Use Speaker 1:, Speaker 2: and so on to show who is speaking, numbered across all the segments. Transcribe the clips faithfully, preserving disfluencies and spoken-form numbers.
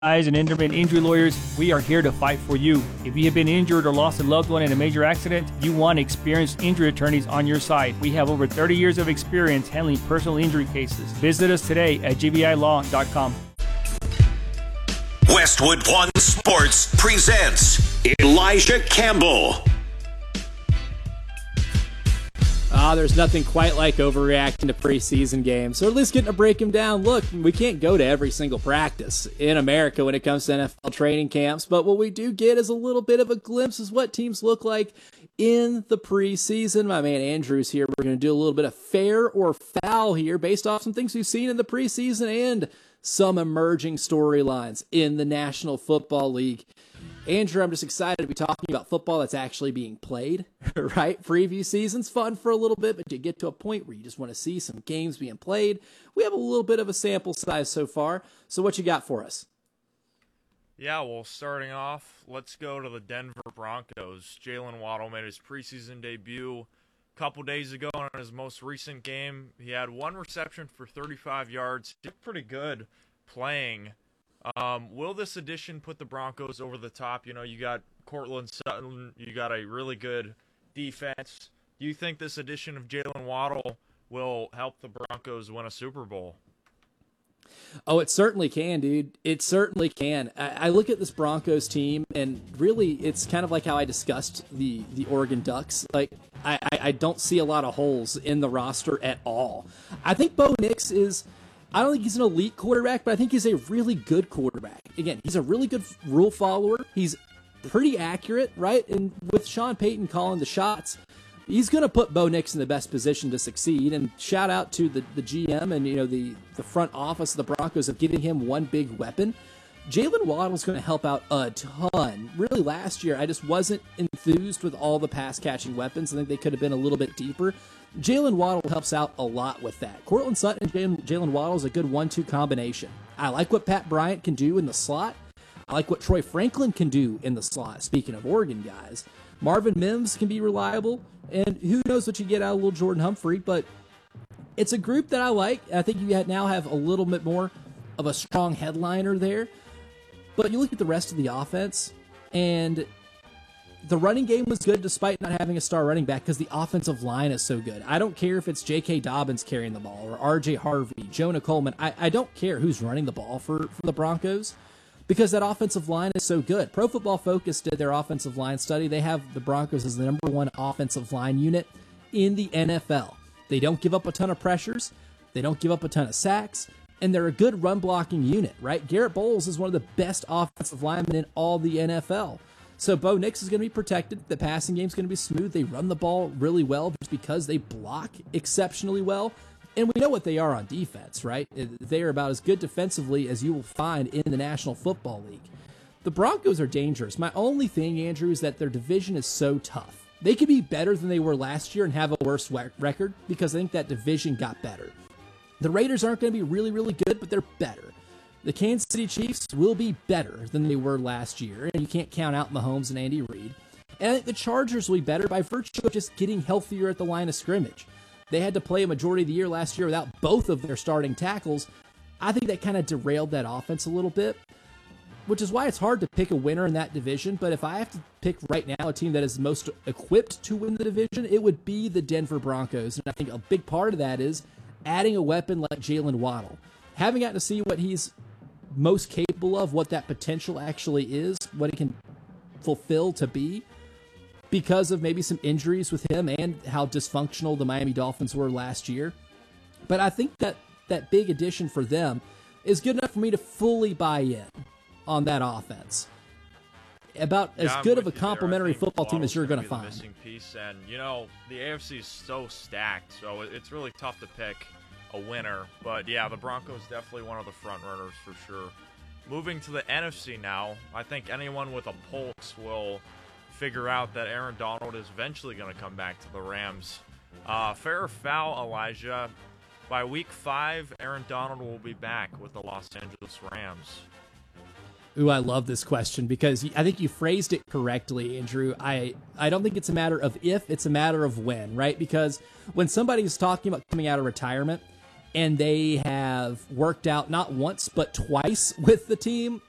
Speaker 1: And Enderman Injury Lawyers, we are here to fight for you. If you have been injured or lost a loved one in a major accident, you want experienced injury attorneys on your side. We have over thirty years of experience handling personal injury cases. Visit us today at g b i law dot com.
Speaker 2: Westwood One Sports presents Elijah Campbell.
Speaker 3: Ah, there's nothing quite like overreacting to preseason games, or at least getting to break them down. Look, we can't go to every single practice in America when it comes to N F L training camps, but what we do get is a little bit of a glimpse of what teams look like in the preseason. My man Andrew's here. We're going to do a little bit of fair or foul here based off some things we've seen in the preseason and some emerging storylines in the National Football League. Andrew, I'm just excited to be talking about football that's actually being played, right? Preview season's fun for a little bit, but you get to a point where you just want to see some games being played. We have a little bit of a sample size so far. So what you got for us?
Speaker 4: Yeah, well, starting off, let's go to the Denver Broncos. Jalen Waddle made his preseason debut a couple days ago in his most recent game. He had one reception for thirty-five yards. He did pretty good playing. Um, will this addition put the Broncos over the top? You know, you got Cortland Sutton, you got a really good defense. Do you think this addition of Jalen Waddle will help the Broncos win a Super Bowl?
Speaker 3: Oh, it certainly can, dude. It certainly can. I, I look at this Broncos team, and really, it's kind of like how I discussed the, the Oregon Ducks. Like, I, I, I don't see a lot of holes in the roster at all. I think Bo Nix is... I don't think he's an elite quarterback, but I think he's a really good quarterback. Again, he's a really good rule follower. He's pretty accurate, right? And with Sean Payton calling the shots, he's going to put Bo Nix in the best position to succeed. And shout out to the, the G M and, you know, the, the front office of the Broncos of giving him one big weapon. Jalen Waddle's going to help out a ton. Really, last year, I just wasn't enthused with all the pass-catching weapons. I think they could have been a little bit deeper. Jalen Waddle helps out a lot with that. Cortland Sutton and Jalen Waddle is a good one two combination. I like what Pat Bryant can do in the slot. I like what Troy Franklin can do in the slot, speaking of Oregon guys. Marvin Mims can be reliable, and who knows what you get out of little Jordan Humphrey, but it's a group that I like. I think you now have a little bit more of a strong headliner there. But you look at the rest of the offense, and the running game was good despite not having a star running back because the offensive line is so good. I don't care if it's J K. Dobbins carrying the ball or R J. Harvey, Jonah Coleman. I, I don't care who's running the ball for, for the Broncos because that offensive line is so good. Pro Football Focus did their offensive line study. They have the Broncos as the number one offensive line unit in the N F L. They don't give up a ton of pressures. They don't give up a ton of sacks. And they're a good run-blocking unit, right? Garrett Bowles is one of the best offensive linemen in all the N F L. So Bo Nix is going to be protected. The passing game is going to be smooth. They run the ball really well just because they block exceptionally well. And we know what they are on defense, right? They are about as good defensively as you will find in the National Football League. The Broncos are dangerous. My only thing, Andrew, is that their division is so tough. They could be better than they were last year and have a worse record because I think that division got better. The Raiders aren't going to be really, really good, but they're better. The Kansas City Chiefs will be better than they were last year, and you can't count out Mahomes and Andy Reid. And I think the Chargers will be better by virtue of just getting healthier at the line of scrimmage. They had to play a majority of the year last year without both of their starting tackles. I think that kind of derailed that offense a little bit, which is why it's hard to pick a winner in that division. But if I have to pick right now a team that is most equipped to win the division, it would be the Denver Broncos. And I think a big part of that is adding a weapon like Jalen Waddle. Having gotten to see what he's most capable of, what that potential actually is, what he can fulfill to be, because of maybe some injuries with him and how dysfunctional the Miami Dolphins were last year. But I think that that big addition for them is good enough for me to fully buy in on that offense. About as
Speaker 4: yeah,
Speaker 3: good of a complementary football team as you're going to find.
Speaker 4: Missing piece, and you know the A F C is so stacked, so it's really tough to pick a winner. But yeah, the Broncos definitely one of the front runners for sure. Moving to the N F C now, I think anyone with a pulse will figure out that Aaron Donald is eventually going to come back to the Rams. Uh, fair or foul, Elijah? By week five, Aaron Donald will be back with the Los Angeles Rams.
Speaker 3: Ooh, I love this question because I think you phrased it correctly, Andrew. I, I don't think it's a matter of if, it's a matter of when, right? Because when somebody's talking about coming out of retirement and they have worked out not once but twice with the team,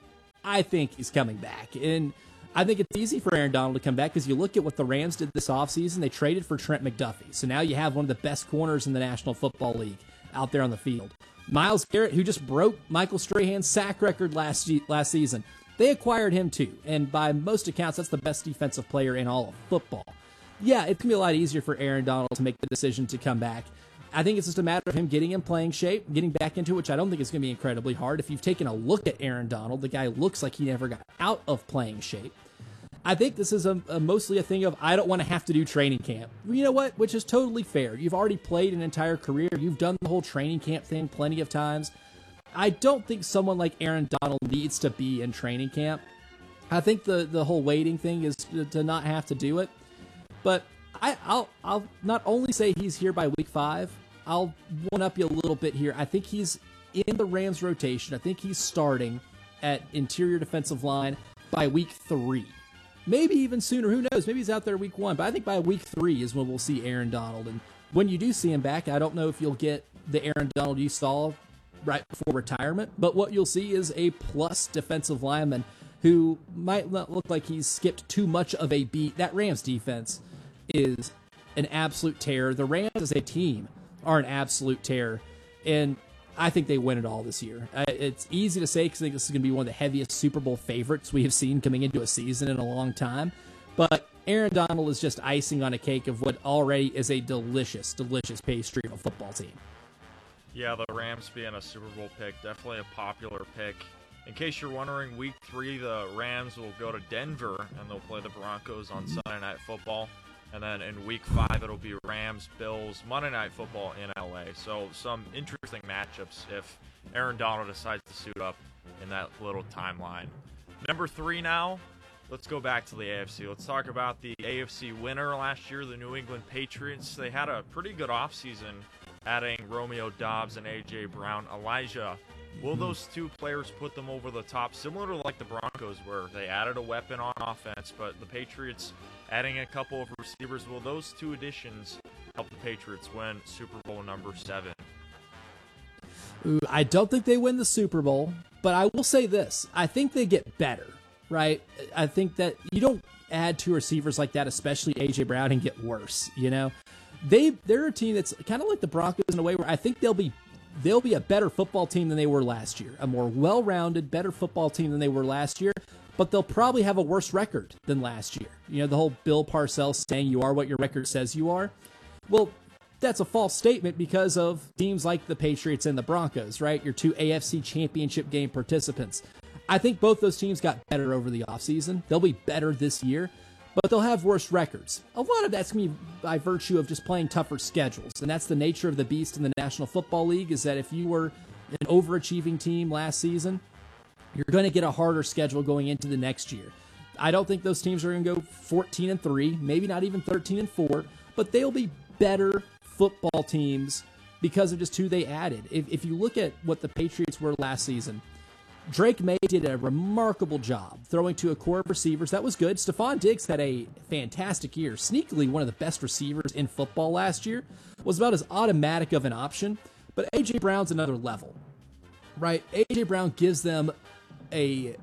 Speaker 3: I think he's coming back. And I think it's easy for Aaron Donald to come back because you look at what the Rams did this offseason. They traded for Trent McDuffie. So now you have one of the best corners in the National Football League out there on the field. Myles Garrett, who just broke Michael Strahan's sack record last last season, they acquired him too. And by most accounts, that's the best defensive player in all of football. Yeah, it's going to be a lot easier for Aaron Donald to make the decision to come back. I think it's just a matter of him getting in playing shape, getting back into it, which I don't think is going to be incredibly hard. If you've taken a look at Aaron Donald, the guy looks like he never got out of playing shape. I think this is a, a mostly a thing of, I don't want to have to do training camp. You know what? Which is totally fair. You've already played an entire career. You've done the whole training camp thing plenty of times. I don't think someone like Aaron Donald needs to be in training camp. I think the, the whole waiting thing is to, to not have to do it. But I, I'll, I'll not only say he's here by week five, I'll one-up you a little bit here. I think he's in the Rams rotation. I think he's starting at interior defensive line by week three. Maybe even sooner. Who knows? Maybe he's out there week one. But I think by week three is when we'll see Aaron Donald. And when you do see him back, I don't know if you'll get the Aaron Donald you saw right before retirement. But what you'll see is a plus defensive lineman who might not look like he's skipped too much of a beat. That Rams defense is an absolute terror. The Rams as a team are an absolute terror. And I think they win it all this year. Uh, it's easy to say because I think this is going to be one of the heaviest Super Bowl favorites we have seen coming into a season in a long time. But Aaron Donald is just icing on a cake of what already is a delicious, delicious pastry of a football team.
Speaker 4: Yeah, the Rams being a Super Bowl pick, definitely a popular pick. In case you're wondering, week three, the Rams will go to Denver, and they'll play the Broncos on Sunday Night Football. And then in week five, it'll be Rams, Bills, Monday Night Football in L A. So some interesting matchups if Aaron Donald decides to suit up in that little timeline. Number three now, let's go back to the A F C. Let's talk about the A F C winner last year, the New England Patriots. They had a pretty good offseason, adding Romeo Doubs and A J Brown. Elijah, will those two players put them over the top, similar to like the Broncos where they added a weapon on offense, but the Patriots adding a couple of receivers? Will those two additions help the Patriots win Super Bowl number seven?
Speaker 3: Ooh, I don't think they win the Super Bowl, but I will say this. I think they get better, right? I think that you don't add two receivers like that, especially A J Brown, and get worse, you know? They, they're a team that's kind of like the Broncos in a way where I think they'll be They'll be a better football team than they were last year, a more well-rounded, better football team than they were last year, but they'll probably have a worse record than last year. You know, the whole Bill Parcells saying you are what your record says you are. Well, that's a false statement because of teams like the Patriots and the Broncos, right? Your two A F C Championship game participants. I think both those teams got better over the offseason. They'll be better this year, but they'll have worse records. A lot of that's going to be by virtue of just playing tougher schedules, and that's the nature of the beast in the National Football League, is that if you were an overachieving team last season, you're going to get a harder schedule going into the next year. I don't think those teams are going to go fourteen and three, maybe not even thirteen and four, but they'll be better football teams because of just who they added. If, if you look at what the Patriots were last season, Drake May did a remarkable job throwing to a core of receivers. That was good. Stephon Diggs had a fantastic year. Sneakily, one of the best receivers in football last year. Was about as automatic of an option. But A J Brown's another level, right? A J Brown gives them a,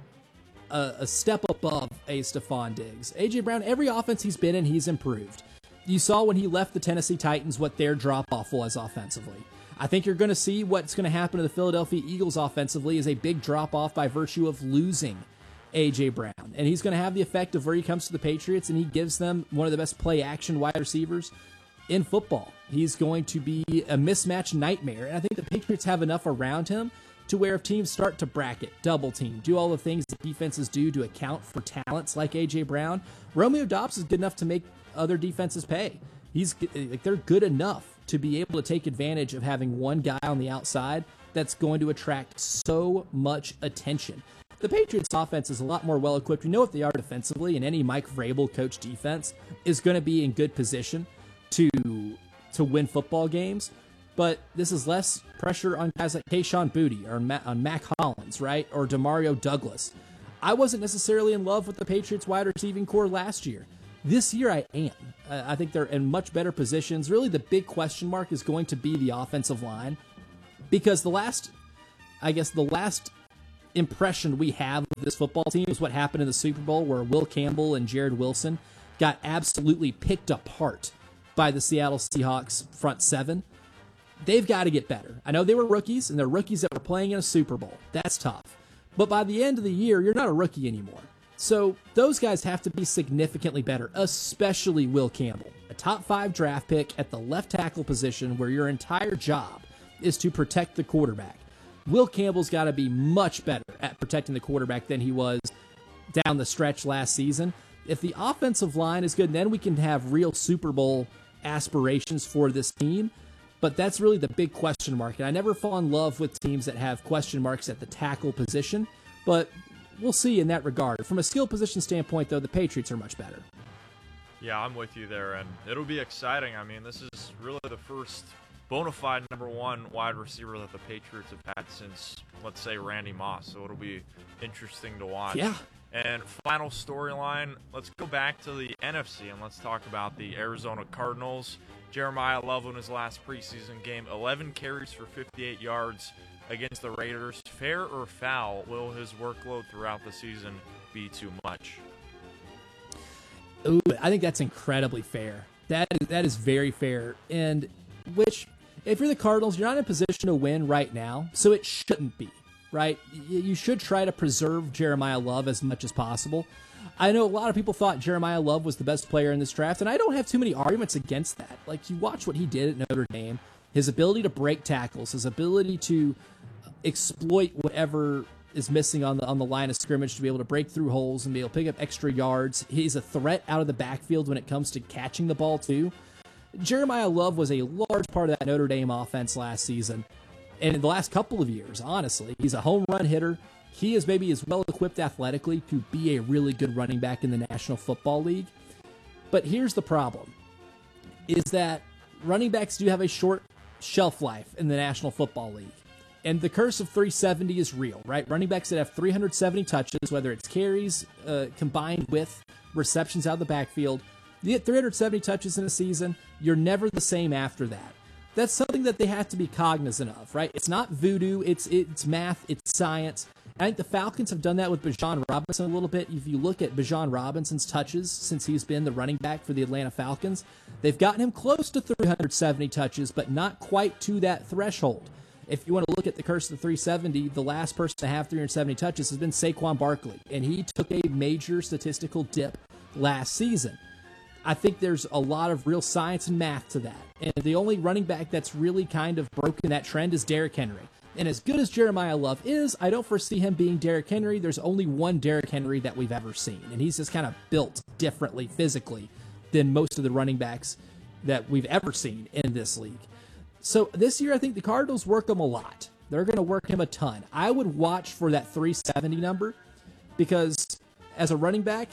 Speaker 3: a, a step above a Stephon Diggs. A J Brown, every offense he's been in, he's improved. You saw when he left the Tennessee Titans what their drop-off was offensively. I think you're going to see what's going to happen to the Philadelphia Eagles offensively is a big drop-off by virtue of losing A J Brown. And he's going to have the effect of where he comes to the Patriots, and he gives them one of the best play-action wide receivers in football. He's going to be a mismatch nightmare, and I think the Patriots have enough around him to where if teams start to bracket, double team, do all the things that defenses do to account for talents like A J Brown, Romeo Doubs is good enough to make other defenses pay. He's like they're good enough to be able to take advantage of having one guy on the outside that's going to attract so much attention. The Patriots offense is a lot more well-equipped. You know what they are defensively, and any Mike Vrabel coach defense is going to be in good position to to win football games. But this is less pressure on guys like Kayshon Boutte or Ma- on Mac Hollins, right? Or Demario Douglas. I wasn't necessarily in love with the Patriots wide receiving core last year. This year I am. Uh, I think they're in much better positions. Really the big question mark is going to be the offensive line, because the last, I guess the last impression we have of this football team is what happened in the Super Bowl, where Will Campbell and Jared Wilson got absolutely picked apart by the Seattle Seahawks front seven. They've got to get better. I know they were rookies, and they're rookies that were playing in a Super Bowl. That's tough. But by the end of the year, you're not a rookie anymore. So those guys have to be significantly better, especially Will Campbell, a top five draft pick at the left tackle position where your entire job is to protect the quarterback. Will Campbell's got to be much better at protecting the quarterback than he was down the stretch last season. If the offensive line is good, then we can have real Super Bowl aspirations for this team. But that's really the big question mark. And I never fall in love with teams that have question marks at the tackle position. But we'll see in that regard. From a skill position standpoint, though, the Patriots are much better.
Speaker 4: Yeah, I'm with you there. And it'll be exciting. I mean, this is really the first bona fide number one wide receiver that the Patriots have had since, let's say, Randy Moss. So it'll be interesting to watch.
Speaker 3: Yeah.
Speaker 4: And final storyline, let's go back to the N F C and let's talk about the Arizona Cardinals. Jeremiah Love in his last preseason game, eleven carries for fifty-eight yards against the Raiders. Fair or foul, will his workload throughout the season be too much?
Speaker 3: Ooh, I think that's incredibly fair. That is, that is very fair. And which, if you're the Cardinals, you're not in a position to win right now, so it shouldn't be, right? You should try to preserve Jeremiah Love as much as possible. I know a lot of people thought Jeremiah Love was the best player in this draft, and I don't have too many arguments against that. Like, you watch what he did at Notre Dame, his ability to break tackles, his ability to exploit whatever is missing on the on the line of scrimmage to be able to break through holes and be able to pick up extra yards. He's a threat out of the backfield when it comes to catching the ball, too. Jeremiah Love was a large part of that Notre Dame offense last season. And in the last couple of years, honestly, he's a home run hitter. He is maybe as well equipped athletically to be a really good running back in the National Football League. But here's the problem, is that running backs do have a short shelf life in the National Football League. And the curse of three seventy is real, right? Running backs that have three hundred seventy touches, whether it's carries uh, combined with receptions out of the backfield, you get three hundred seventy touches in a season, you're never the same after that. That's something that they have to be cognizant of, right? It's not voodoo, it's it's math, it's science. I think the Falcons have done that with Bijan Robinson a little bit. If you look at Bijan Robinson's touches since he's been the running back for the Atlanta Falcons, they've gotten him close to three hundred seventy touches, but not quite to that threshold. If you want to look at the curse of the three seventy, the last person to have three hundred seventy touches has been Saquon Barkley, and he took a major statistical dip last season. I think there's a lot of real science and math to that. And the only running back that's really kind of broken that trend is Derrick Henry. And as good as Jeremiah Love is, I don't foresee him being Derrick Henry. There's only one Derrick Henry that we've ever seen. And he's just kind of built differently physically than most of the running backs that we've ever seen in this league. So this year, I think the Cardinals work him a lot. They're going to work him a ton. I would watch for that three seventy number because as a running back,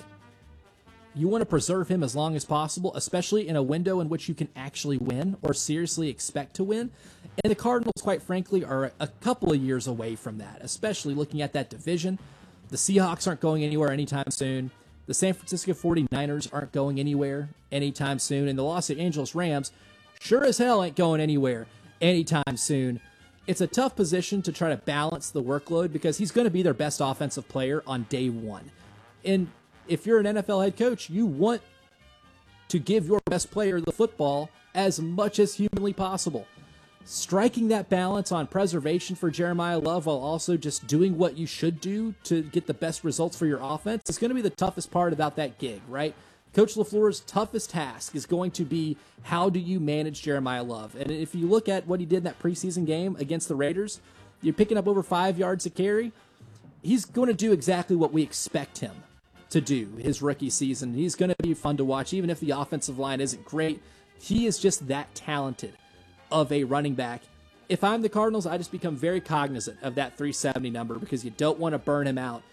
Speaker 3: you want to preserve him as long as possible, especially in a window in which you can actually win or seriously expect to win. And the Cardinals, quite frankly, are a couple of years away from that, especially looking at that division. The Seahawks aren't going anywhere anytime soon. The San Francisco forty-niners aren't going anywhere anytime soon. And the Los Angeles Rams sure as hell ain't going anywhere anytime soon. It's a tough position to try to balance the workload because he's going to be their best offensive player on day one. And if you're an N F L head coach, you want to give your best player the football as much as humanly possible. Striking that balance on preservation for Jeremiah Love while also just doing what you should do to get the best results for your offense is going to be the toughest part about that gig, right? Coach LaFleur's toughest task is going to be how do you manage Jeremiah Love? And if you look at what he did in that preseason game against the Raiders, you're picking up over five yards a carry. He's going to do exactly what we expect him to do his rookie season. He's going to be fun to watch, even if the offensive line isn't great. He is just that talented of a running back. If I'm the Cardinals, I just become very cognizant of that three seventy number because you don't want to burn him out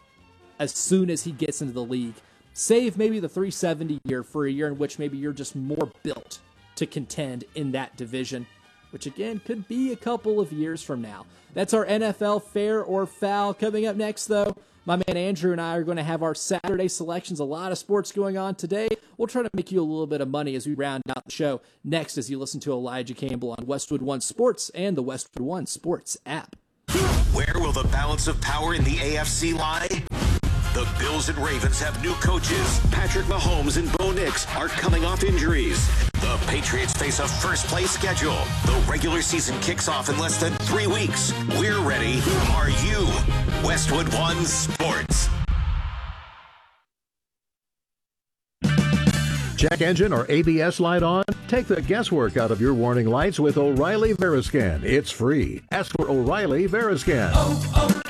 Speaker 3: as soon as he gets into the league. Save maybe the three seventy year for a year in which maybe you're just more built to contend in that division, which again could be a couple of years from now. That's our N F L Fair or Foul. Coming up next, though, my man Andrew and I are going to have our Saturday selections. A lot of sports going on today. We'll try to make you a little bit of money as we round out the show next as you listen to Elijah Campbell on Westwood One Sports and the Westwood One Sports app.
Speaker 2: Where will will the balance of power in the A F C lie? The Bills and Ravens have new coaches. Patrick Mahomes and Bo Nix are coming off injuries. The Patriots face a first-place schedule. The regular season kicks off in less than three weeks. We're ready. Are you? Westwood One Sports.
Speaker 5: Check engine or A B S light on? Take the guesswork out of your warning lights with O'Reilly Veriscan. It's free. Ask for O'Reilly Veriscan.
Speaker 6: Oh,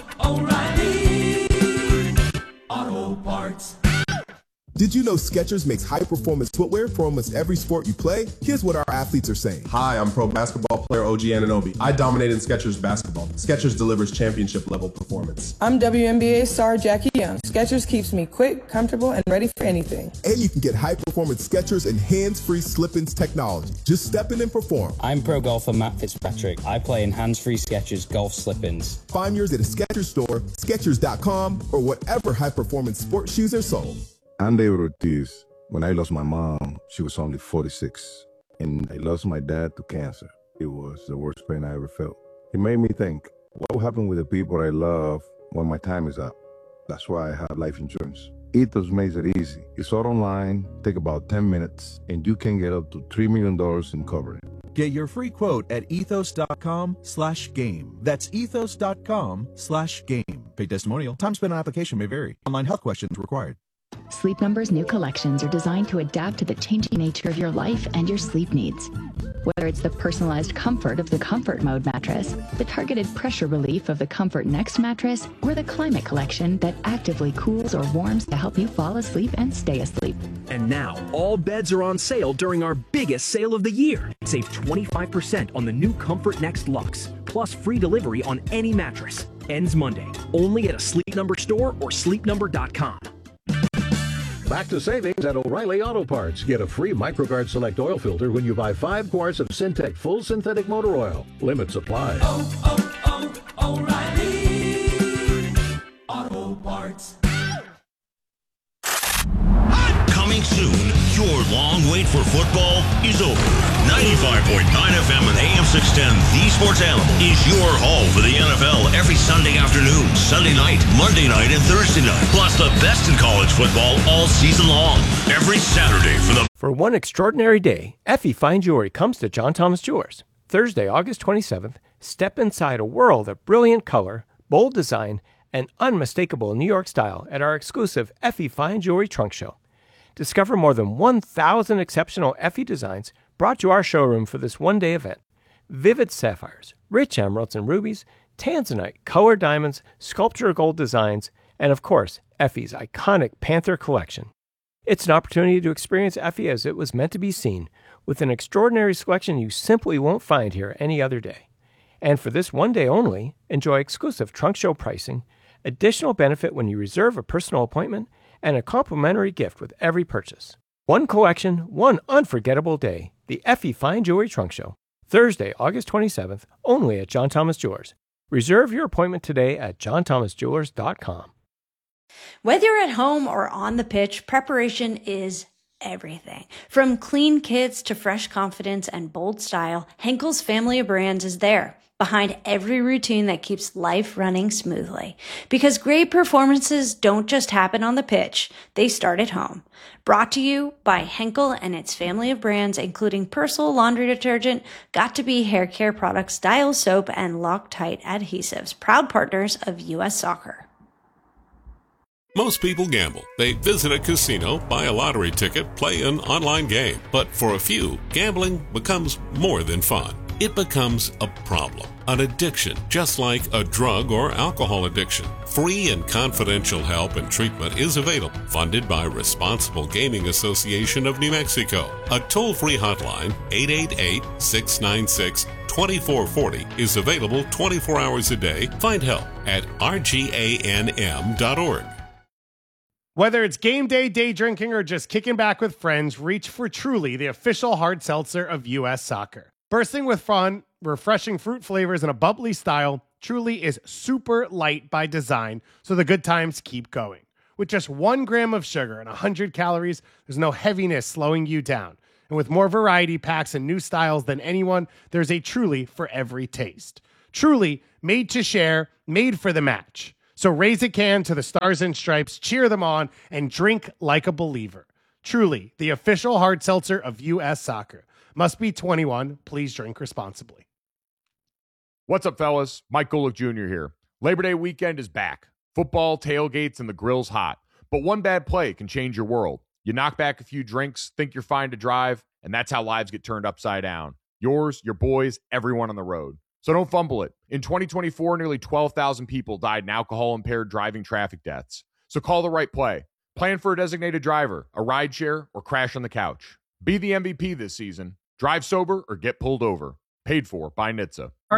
Speaker 6: oh, oh, O'Reilly Auto Parts.
Speaker 7: Did you know Skechers makes high-performance footwear for almost every sport you play? Here's what our athletes are saying.
Speaker 8: Hi, I'm pro basketball player O G Anunoby. I dominate in Skechers basketball. Skechers delivers championship-level performance.
Speaker 9: I'm W N B A star Jackie Young. Skechers keeps me quick, comfortable, and ready for anything.
Speaker 7: And you can get high-performance Skechers and hands-free slip-ins technology. Just step in and perform.
Speaker 10: I'm pro golfer Matt Fitzpatrick. I play in hands-free Skechers golf slip-ins.
Speaker 7: Find yours at a Skechers store, Skechers dot com, or whatever high-performance sports shoes are sold.
Speaker 11: I'm David Ortiz. When I lost my mom, she was only forty-six. And I lost my dad to cancer. It was the worst pain I ever felt. It made me think, what will happen with the people I love when my time is up? That's why I have life insurance. Ethos makes it easy. It's all online, take about ten minutes, and you can get up to three million dollars in coverage.
Speaker 12: Get your free quote at ethos.com slash game. That's ethos.com slash game. Paid testimonial. Time spent on application may vary. Online health questions required.
Speaker 13: Sleep Number's new collections are designed to adapt to the changing nature of your life and your sleep needs. Whether it's the personalized comfort of the Comfort Mode mattress, the targeted pressure relief of the Comfort Next mattress, or the Climate Collection that actively cools or warms to help you fall asleep and stay asleep.
Speaker 14: And now, all beds are on sale during our biggest sale of the year. Save twenty-five percent on the new Comfort Next Luxe, plus free delivery on any mattress. Ends Monday, only at a Sleep Number store or sleep number dot com.
Speaker 5: Back to savings at O'Reilly Auto Parts. Get a free MicroGuard Select oil filter when you buy five quarts of Syntec Full Synthetic Motor Oil. Limits apply.
Speaker 6: Oh, oh, oh, O'Reilly Auto Parts.
Speaker 2: Coming soon, your long wait for football is over. ninety-five point nine F M and A M six ten, The Sports Animal, is your home for the N F L every Sunday afternoon, Sunday night, Monday night, and Thursday night. Plus the best in college football all season long. Every Saturday for the...
Speaker 15: For one extraordinary day, Effie Fine Jewelry comes to John Thomas Jewelers. Thursday, August twenty-seventh, step inside a world of brilliant color, bold design, and unmistakable New York style at our exclusive Effie Fine Jewelry Trunk Show. Discover more than one thousand exceptional Effie designs brought to our showroom for this one-day event. Vivid sapphires, rich emeralds and rubies, tanzanite, colored diamonds, sculpture gold designs, and of course, Effie's iconic Panther collection. It's an opportunity to experience Effie as it was meant to be seen, with an extraordinary selection you simply won't find here any other day. And for this one day only, enjoy exclusive trunk show pricing, additional benefit when you reserve a personal appointment, and a complimentary gift with every purchase. One collection, one unforgettable day. The Effie Fine Jewelry Trunk Show. Thursday, August twenty-seventh, only at John Thomas Jewelers. Reserve your appointment today at john thomas jewelers dot com.
Speaker 16: Whether you're at home or on the pitch, preparation is everything. From clean kits to fresh confidence and bold style, Henkel's family of brands is there, behind every routine that keeps life running smoothly. Because great performances don't just happen on the pitch, they start at home. Brought to you by Henkel and its family of brands, including Persil laundry detergent, Got2b hair care products, Dial soap, and Loctite adhesives, proud partners of U S Soccer.
Speaker 17: Most people gamble. They visit a casino, buy a lottery ticket, play an online game. But for a few, gambling becomes more than fun. It becomes a problem, an addiction, just like a drug or alcohol addiction. Free and confidential help and treatment is available, funded by Responsible Gaming Association of New Mexico. A toll-free hotline, eight eight eight, six nine six, two four four zero, is available twenty-four hours a day. Find help at r g a n m dot org.
Speaker 18: Whether it's game day, day drinking, or just kicking back with friends, reach for Truly, the official hard seltzer of U S Soccer. Bursting with fun, refreshing fruit flavors, and a bubbly style, Truly is super light by design, so the good times keep going. With just one gram of sugar and one hundred calories, there's no heaviness slowing you down. And with more variety packs and new styles than anyone, there's a Truly for every taste. Truly, made to share, made for the match. So raise a can to the Stars and Stripes, cheer them on, and drink like a believer. Truly, the official hard seltzer of U S Soccer. Must be twenty-one. Please drink responsibly.
Speaker 19: What's up, fellas? Mike Golick Junior here. Labor Day weekend is back. Football, tailgates, and the grill's hot. But one bad play can change your world. You knock back a few drinks, think you're fine to drive, and that's how lives get turned upside down. Yours, your boys, everyone on the road. So don't fumble it. In twenty twenty-four, nearly twelve thousand people died in alcohol-impaired driving traffic deaths. So call the right play. Plan for a designated driver, a rideshare, or crash on the couch. Be the M V P this season. Drive sober or get pulled over. Paid for by N H T S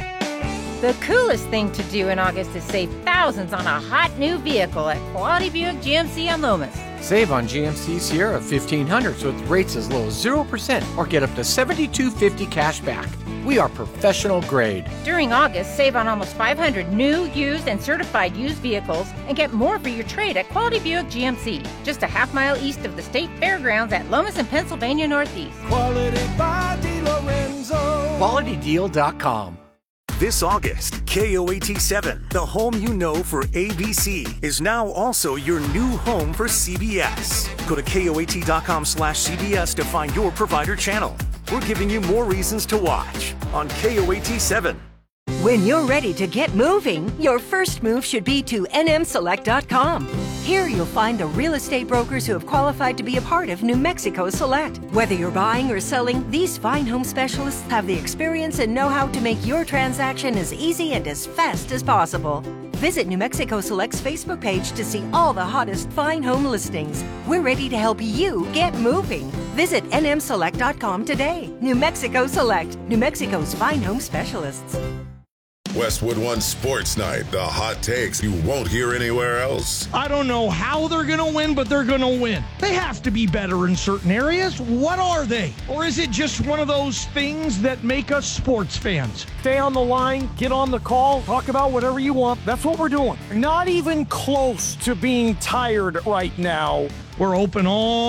Speaker 19: A.
Speaker 20: The coolest thing to do in August is save thousands on a hot new vehicle at Quality Buick G M C on Loomis.
Speaker 21: Save on G M C Sierra fifteen hundreds with rates as low as zero percent or get up to seventy-two fifty cash back. We are professional grade.
Speaker 20: During August, save on almost five hundred new, used, and certified used vehicles and get more for your trade at Quality Buick G M C, just a half mile east of the state fairgrounds at Lomas and Pennsylvania Northeast.
Speaker 22: Quality by DiLorenzo.
Speaker 21: Quality Deal dot com.
Speaker 23: This August, K O A T seven, the home you know for A B C, is now also your new home for C B S. Go to K O A T dot com slash C B S to find your provider channel. We're giving you more reasons to watch on K O A T seven.
Speaker 24: When you're ready to get moving, your first move should be to N M Select dot com. Here you'll find the real estate brokers who have qualified to be a part of New Mexico Select. Whether you're buying or selling, these fine home specialists have the experience and know-how to make your transaction as easy and as fast as possible. Visit New Mexico Select's Facebook page to see all the hottest fine home listings. We're ready to help you get moving. Visit N M Select dot com today. New Mexico Select, New Mexico's fine home specialists.
Speaker 25: Westwood One Sports Night, the hot takes you won't hear anywhere else.
Speaker 26: I don't know how they're going to win, but they're going to win. They have to be better in certain areas. What are they? Or is it just one of those things that make us sports fans? Stay on the line, get on the call, talk about whatever you want. That's what we're doing. Not even close to being tired right now. We're open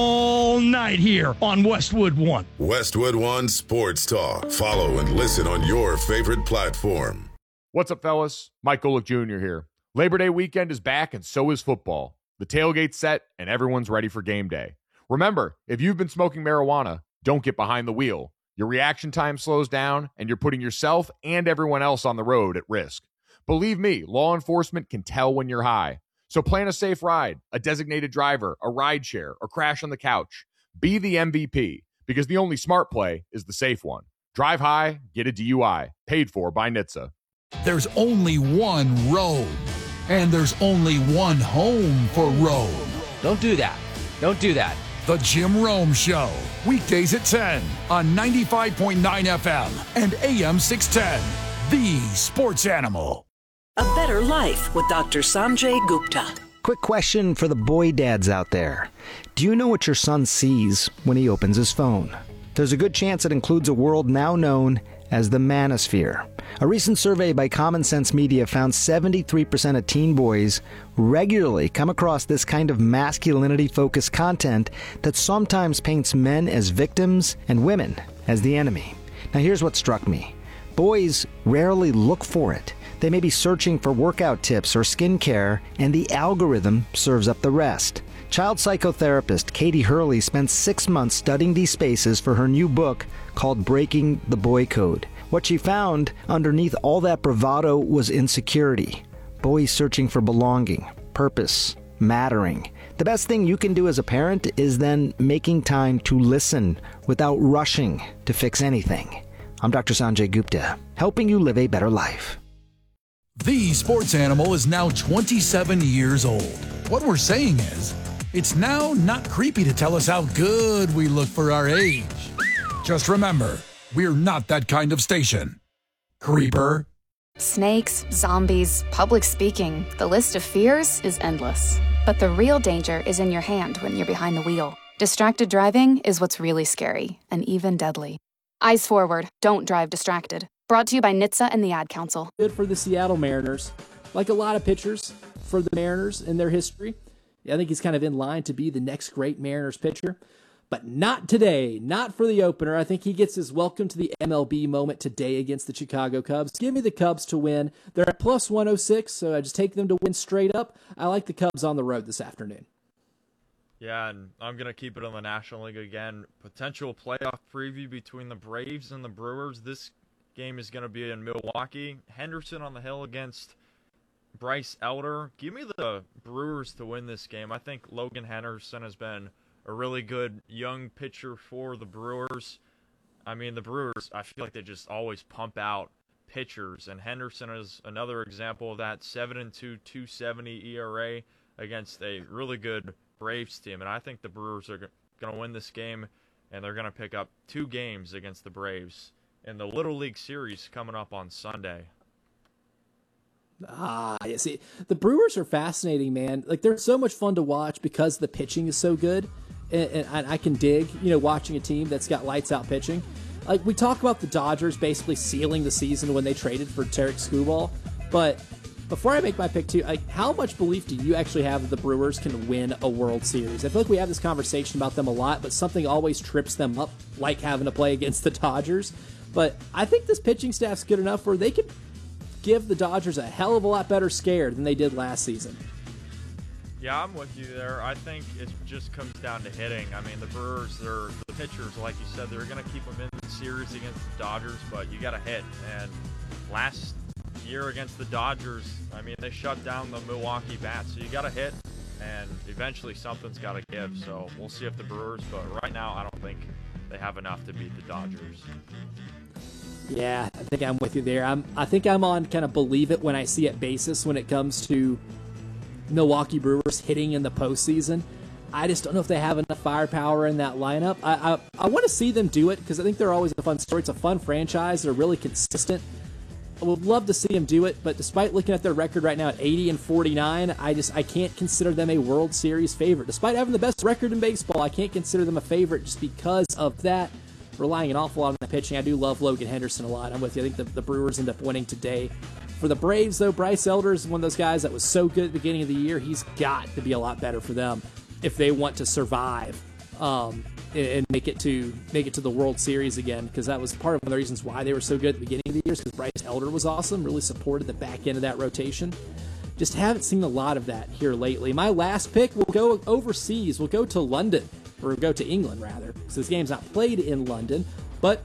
Speaker 26: all night here on Westwood One.
Speaker 25: Westwood One Sports Talk. Follow and listen on your favorite platform.
Speaker 19: What's up, fellas? Mike Golick Junior here. Labor Day weekend is back, and so is football. The tailgate's set, and everyone's ready for game day. Remember, if you've been smoking marijuana, don't get behind the wheel. Your reaction time slows down, and you're putting yourself and everyone else on the road at risk. Believe me, law enforcement can tell when you're high. So plan a safe ride, a designated driver, a rideshare, or crash on the couch. Be the M V P, because the only smart play is the safe one. Drive high, get a D U I. Paid for by N H T S A.
Speaker 27: There's only one road, and there's only one home for Rome.
Speaker 28: Don't do that. Don't do that.
Speaker 27: The Jim Rome Show, weekdays at ten on ninety-five point nine F M and A M six ten, the sports animal.
Speaker 29: A better life with Doctor Sanjay Gupta.
Speaker 30: Quick question for the boy dads out there. Do you know what your son sees when he opens his phone? There's a good chance it includes a world now known as the manosphere. A recent survey by Common Sense Media found seventy-three percent of teen boys regularly come across this kind of masculinity-focused content that sometimes paints men as victims and women as the enemy. Now here's what struck me. Boys rarely look for it. They may be searching for workout tips or skincare, and the algorithm serves up the rest. Child psychotherapist Katie Hurley spent six months studying these spaces for her new book called Breaking the Boy Code. What she found underneath all that bravado was insecurity. Boys searching for belonging, purpose, mattering. The best thing you can do as a parent is then making time to listen without rushing to fix anything. I'm Doctor Sanjay Gupta, helping you live a better life.
Speaker 27: The sports animal is now twenty-seven years old. What we're saying is, it's now not creepy to tell us how good we look for our age. Just remember, we're not that kind of station. Creeper.
Speaker 31: Snakes, zombies, public speaking, the list of fears is endless. But the real danger is in your hand when you're behind the wheel. Distracted driving is what's really scary and even deadly. Eyes forward, don't drive distracted. Brought to you by N H T S A and the Ad Council.
Speaker 3: Good for the Seattle Mariners. Like a lot of pitchers for the Mariners in their history. I think he's kind of in line to be the next great Mariners pitcher. but not today, not for the opener. I think he gets his welcome to the M L B moment today against the Chicago Cubs. Give me the Cubs to win. They're at plus one oh six, so I just take them to win straight up. I like the Cubs on the road this afternoon.
Speaker 1: Yeah, and I'm going to keep it in the National League again. Potential playoff preview between the Braves and the Brewers. This game is going to be in Milwaukee. Henderson on the hill against Bryce Elder. Give me the Brewers to win this game. I think Logan Henderson has been a really good young pitcher for the Brewers. I mean, the Brewers, I feel like they just always pump out pitchers, and Henderson is another example of that. seven and two, two seventy E R A against a really good Braves team, and I think the Brewers are going to win this game, and they're going to pick up two games against the Braves in the Little League Series coming up on Sunday.
Speaker 3: Ah, yeah, see, the Brewers are fascinating, man. Like, they're so much fun to watch because the pitching is so good, and, and I can dig, you know, watching a team that's got lights-out pitching. Like, we talk about the Dodgers basically sealing the season when they traded for Tarek Skubal, but before I make my pick, too, like, how much belief do you actually have that the Brewers can win a World Series? I feel like we have this conversation about them a lot, but something always trips them up, like having to play against the Dodgers. But I think this pitching staff's good enough where they could give the Dodgers a hell of a lot better scare than they did last season.
Speaker 1: Yeah, I'm with you there. I think it just comes down to hitting. I mean, the Brewers, they're the pitchers, like you said, they're going to keep them in the series against the Dodgers, but you got to hit. And last year against the Dodgers, I mean, they shut down the Milwaukee bats, so you got to hit, and eventually something's got to give. So we'll see if the Brewers, but right now I don't think they have enough to beat the Dodgers.
Speaker 3: Yeah, I think I'm with you there. I'm, I think I'm on kind of believe it when I see it basis when it comes to Milwaukee Brewers hitting in the postseason. I just don't know if they have enough firepower in that lineup. I I, I want to see them do it because I think they're always a fun story. It's a fun franchise. They're really consistent. I would love to see them do it, but despite looking at their record right now at eighty and forty-nine, I just I can't consider them a World Series favorite. Despite having the best record in baseball, I can't consider them a favorite just because of that. Relying an awful lot on the pitching. I do love Logan Henderson a lot. I'm with you. I think the, the Brewers end up winning today. For the Braves, though, Bryce Elder is one of those guys that was so good at the beginning of the year. He's got to be a lot better for them if they want to survive um, and, and make it to make it to the World Series again, because that was part of one of the reasons why they were so good at the beginning of the year, because Bryce Elder was awesome, really supported the back end of that rotation. Just haven't seen a lot of that here lately. My last pick will go overseas. We'll go to London. Or go to England, rather, because this game's not played in London. But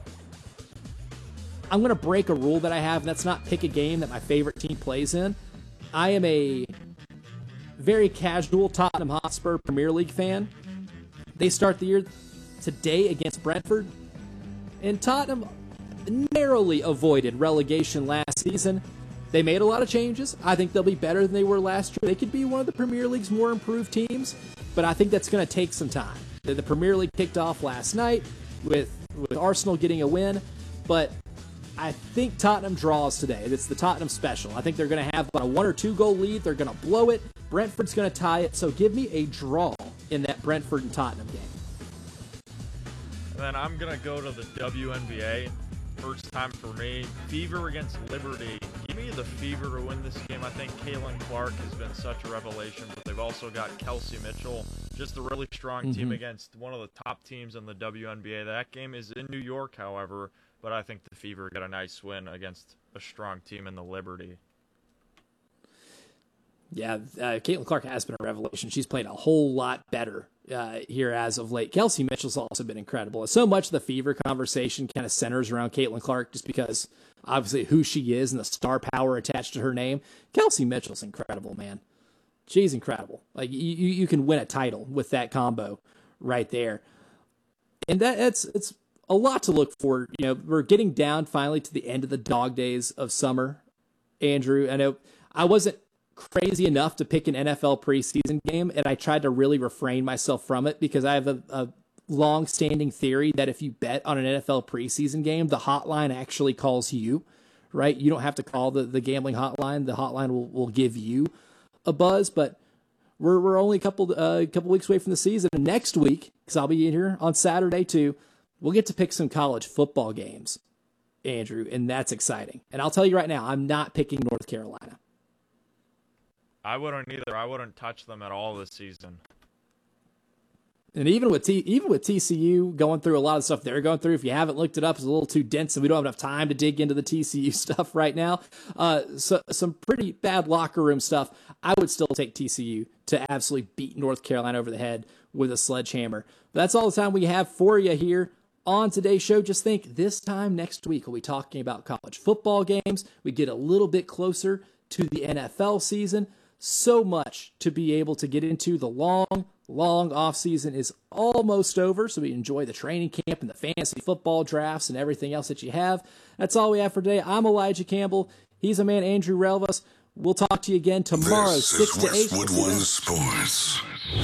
Speaker 3: I'm going to break a rule that I have, and that's not pick a game that my favorite team plays in. I am a very casual Tottenham Hotspur Premier League fan. They start the year today against Brentford, and Tottenham narrowly avoided relegation last season. They made a lot of changes. I think they'll be better than they were last year. They could be one of the Premier League's more improved teams, but I think that's going to take some time. The Premier League kicked off last night with, with Arsenal getting a win, but I think Tottenham draws today. It's the Tottenham special. I think they're going to have about a one or two goal lead. They're going to blow it. Brentford's going to tie it, so give me a draw in that Brentford and Tottenham game.
Speaker 1: And then I'm going to go to the W N B A. First time for me. Fever against Liberty. Give me the Fever to win this game. I think Caitlin Clark has been such a revelation, but they've also got Kelsey Mitchell. Just a really strong mm-hmm. team against one of the top teams in the W N B A. That game is in New York, however, but I think the Fever got a nice win against a strong team in the Liberty.
Speaker 3: Yeah, uh, Caitlin Clark has been a revelation. She's played a whole lot better uh, here as of late. Kelsey Mitchell's also been incredible. So much of the Fever conversation kind of centers around Caitlin Clark just because, obviously, who she is and the star power attached to her name. Kelsey Mitchell's incredible, man. She's incredible. Like you, you can win a title with that combo right there, and that it's it's a lot to look for. You know, we're getting down finally to the end of the dog days of summer. Andrew, I know I wasn't crazy enough to pick an N F L preseason game, and I tried to really refrain myself from it because I have a, a long-standing theory that if you bet on an N F L preseason game, the hotline actually calls you, right? You don't have to call the, the gambling hotline. The hotline will, will give you a buzz, but we're we're only a couple uh, a couple weeks away from the season. And next week, because I'll be in here on Saturday too, we'll get to pick some college football games, Andrew, and that's exciting. And I'll tell you right now, I'm not picking North Carolina.
Speaker 1: I wouldn't either. I wouldn't touch them at all this season.
Speaker 3: And even with T, even with T C U going through a lot of stuff they're going through, if you haven't looked it up, it's a little too dense, and we don't have enough time to dig into the T C U stuff right now. Uh, so some pretty bad locker room stuff. I would still take T C U to absolutely beat North Carolina over the head with a sledgehammer. But that's all the time we have for you here on today's show. Just think, this time next week we'll be talking about college football games. We get a little bit closer to the N F L season. So much to be able to get into. The long, long off season is almost over, so we enjoy the training camp and the fantasy football drafts and everything else that you have. That's all we have for today. I'm Elijah Campbell. He's a man, Andrew Relvas. We'll talk to you again tomorrow,
Speaker 25: this
Speaker 3: six
Speaker 25: is
Speaker 3: to eight.
Speaker 25: Westwood One Sports.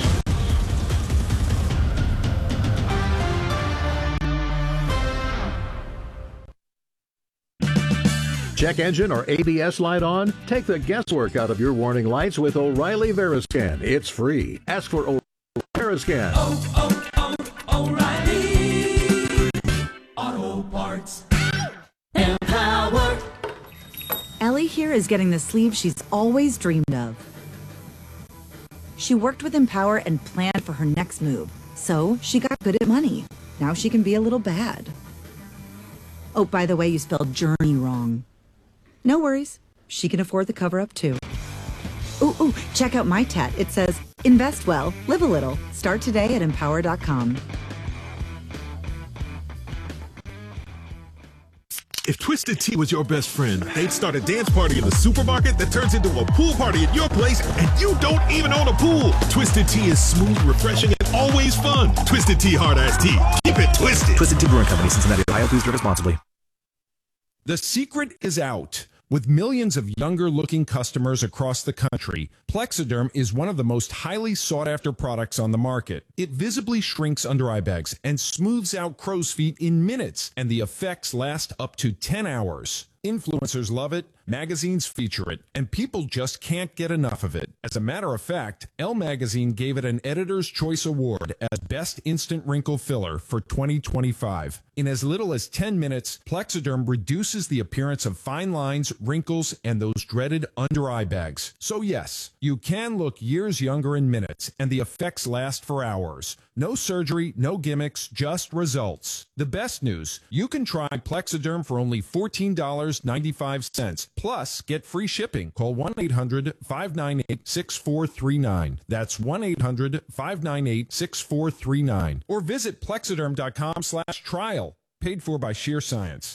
Speaker 4: Check engine or A B S light on? Take the guesswork out of your warning lights with O'Reilly Veriscan. It's free. Ask for O'Reilly Veriscan.
Speaker 22: Oh, oh, oh, O'Reilly Auto Parts. Empower.
Speaker 5: Ellie here is getting the sleeve she's always dreamed of. She worked with Empower and planned for her next move, so she got good at money. Now she can be a little bad. Oh, by the way, you spelled journey wrong. No worries. She can afford the cover-up, too. Ooh, ooh, check out my tat. It says, invest well, live a little. Start today at empower dot com.
Speaker 6: If Twisted Tea was your best friend, they'd start a dance party in the supermarket that turns into a pool party at your place, and you don't even own a pool. Twisted Tea is smooth, refreshing, and always fun. Twisted Tea Hard Iced Tea. Keep it twisted.
Speaker 7: Twisted Tea Brewing Company, Cincinnati, Ohio. Please drink responsibly.
Speaker 8: The secret is out. With millions of younger-looking customers across the country, Plexiderm is one of the most highly sought-after products on the market. It visibly shrinks under eye bags and smooths out crow's feet in minutes, and the effects last up to ten hours. Influencers love it, magazines feature it, and people just can't get enough of it. As a matter of fact, Elle Magazine gave it an Editor's Choice Award as Best Instant Wrinkle Filler for twenty twenty-five. In as little as ten minutes, Plexiderm reduces the appearance of fine lines, wrinkles, and those dreaded under-eye bags. So yes, you can look years younger in minutes, and the effects last for hours. No surgery, no gimmicks, just results. The best news, you can try Plexiderm for only fourteen dollars and ninety-five cents. Plus, get free shipping. Call one eight hundred, five nine eight, six four three nine. That's one eight hundred, five nine eight, six four three nine. Or visit plexiderm dot com slash trial. Paid for by Sheer Science.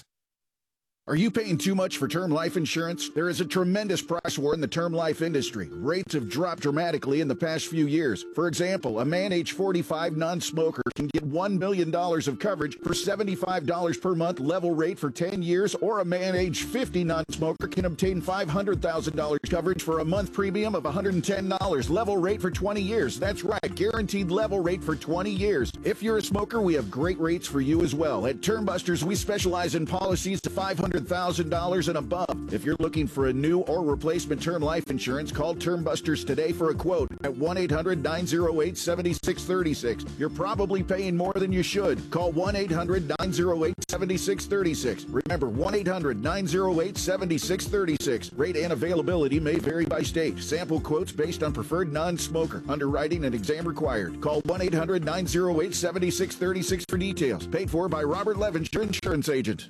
Speaker 9: Are you paying too much for term life insurance? There is a tremendous price war in the term life industry. Rates have dropped dramatically in the past few years. For example, a man age forty-five non-smoker can get one million dollars of coverage for seventy-five dollars per month level rate for ten years, or a man age fifty non-smoker can obtain five hundred thousand dollars coverage for a month premium of one hundred ten dollars level rate for twenty years. That's right, guaranteed level rate for twenty years. If you're a smoker, we have great rates for you as well. At Term Busters, we specialize in policies to five hundred thousand dollars and above. If you're looking for a new or replacement term life insurance, call Term Busters today for a quote at one eight hundred, nine oh eight, seven six three six. You're probably paying more than you should. Call one eight hundred, nine oh eight, seven six three six. Remember, one eight hundred, nine oh eight, seven six three six. Rate and availability may vary by state. Sample quotes based on preferred non-smoker. Underwriting and exam required. Call one eight hundred, nine oh eight, seven six three six for details. Paid for by Robert Levenshire Insurance Agent.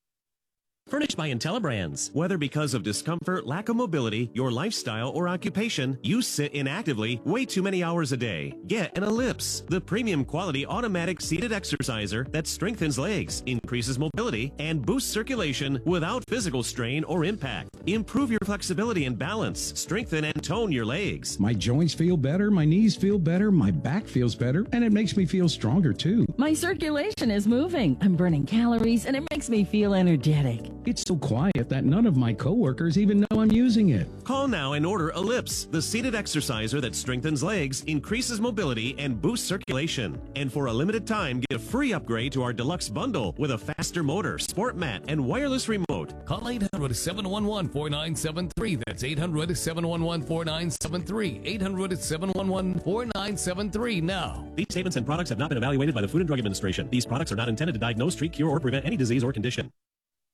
Speaker 10: Furnished by IntelliBrands. Whether because of discomfort, lack of mobility, your lifestyle, or occupation, you sit inactively way too many hours a day. Get an Ellipse, the premium quality automatic seated exerciser that strengthens legs, increases mobility, and boosts circulation without physical strain or impact. Improve your flexibility and balance. Strengthen and tone your legs.
Speaker 11: My joints feel better, my knees feel better, my back feels better, and it makes me feel stronger too.
Speaker 12: My circulation is moving. I'm burning calories, and it makes me feel energetic.
Speaker 11: It's so quiet that none of my coworkers even know I'm using it.
Speaker 10: Call now and order Ellipse, the seated exerciser that strengthens legs, increases mobility, and boosts circulation. And for a limited time, get a free upgrade to our deluxe bundle with a faster motor, sport mat, and wireless remote.
Speaker 13: Call eight hundred, seven one one, four nine seven three. That's eight hundred, seven one one, four nine seven three. eight hundred, seven one one, four nine seven three now.
Speaker 10: These statements and products have not been evaluated by the Food and Drug Administration. These products are not intended to diagnose, treat, cure, or prevent any disease or condition.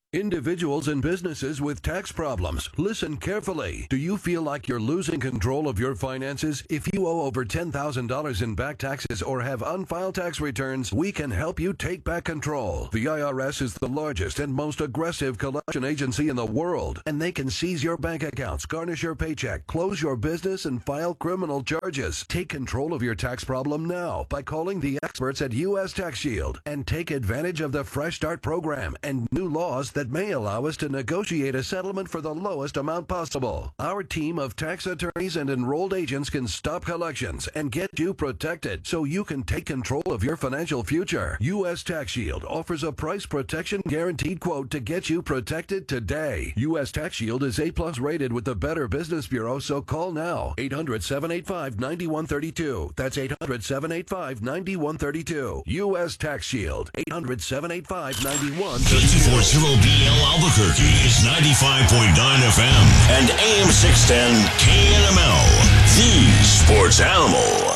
Speaker 2: Individuals and businesses with tax problems, listen carefully. Do you feel like you're losing control of your finances? If you owe over ten thousand dollars in back taxes or have unfiled tax returns, we can help you take back control. The I R S is the largest and most aggressive collection agency in the world, and they can seize your bank accounts, garnish your paycheck, close your business, and file criminal charges. Take control of your tax problem now by calling the experts at U S Tax Shield and take advantage of the Fresh Start program and new laws that may allow us to negotiate a settlement for the lowest amount possible. Our team of tax attorneys and enrolled agents can stop collections and get you protected so you can take control of your financial future. U S Tax Shield offers a price protection guaranteed quote to get you protected today. U S Tax Shield is A plus rated with the Better Business Bureau, so call now. eight hundred, seven eight five, nine one three two. That's eight hundred, seven eight five, nine one three two. U S Tax Shield. eight hundred, seven eight five, nine one three two.
Speaker 14: eighty-four zero B L Albuquerque is ninety-five point nine F M and A M six ten K N M L, the sports animal.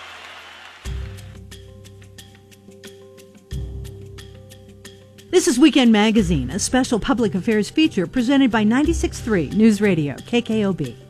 Speaker 15: This is Weekend Magazine, a special public affairs feature presented by ninety-six point three News Radio, K K O B.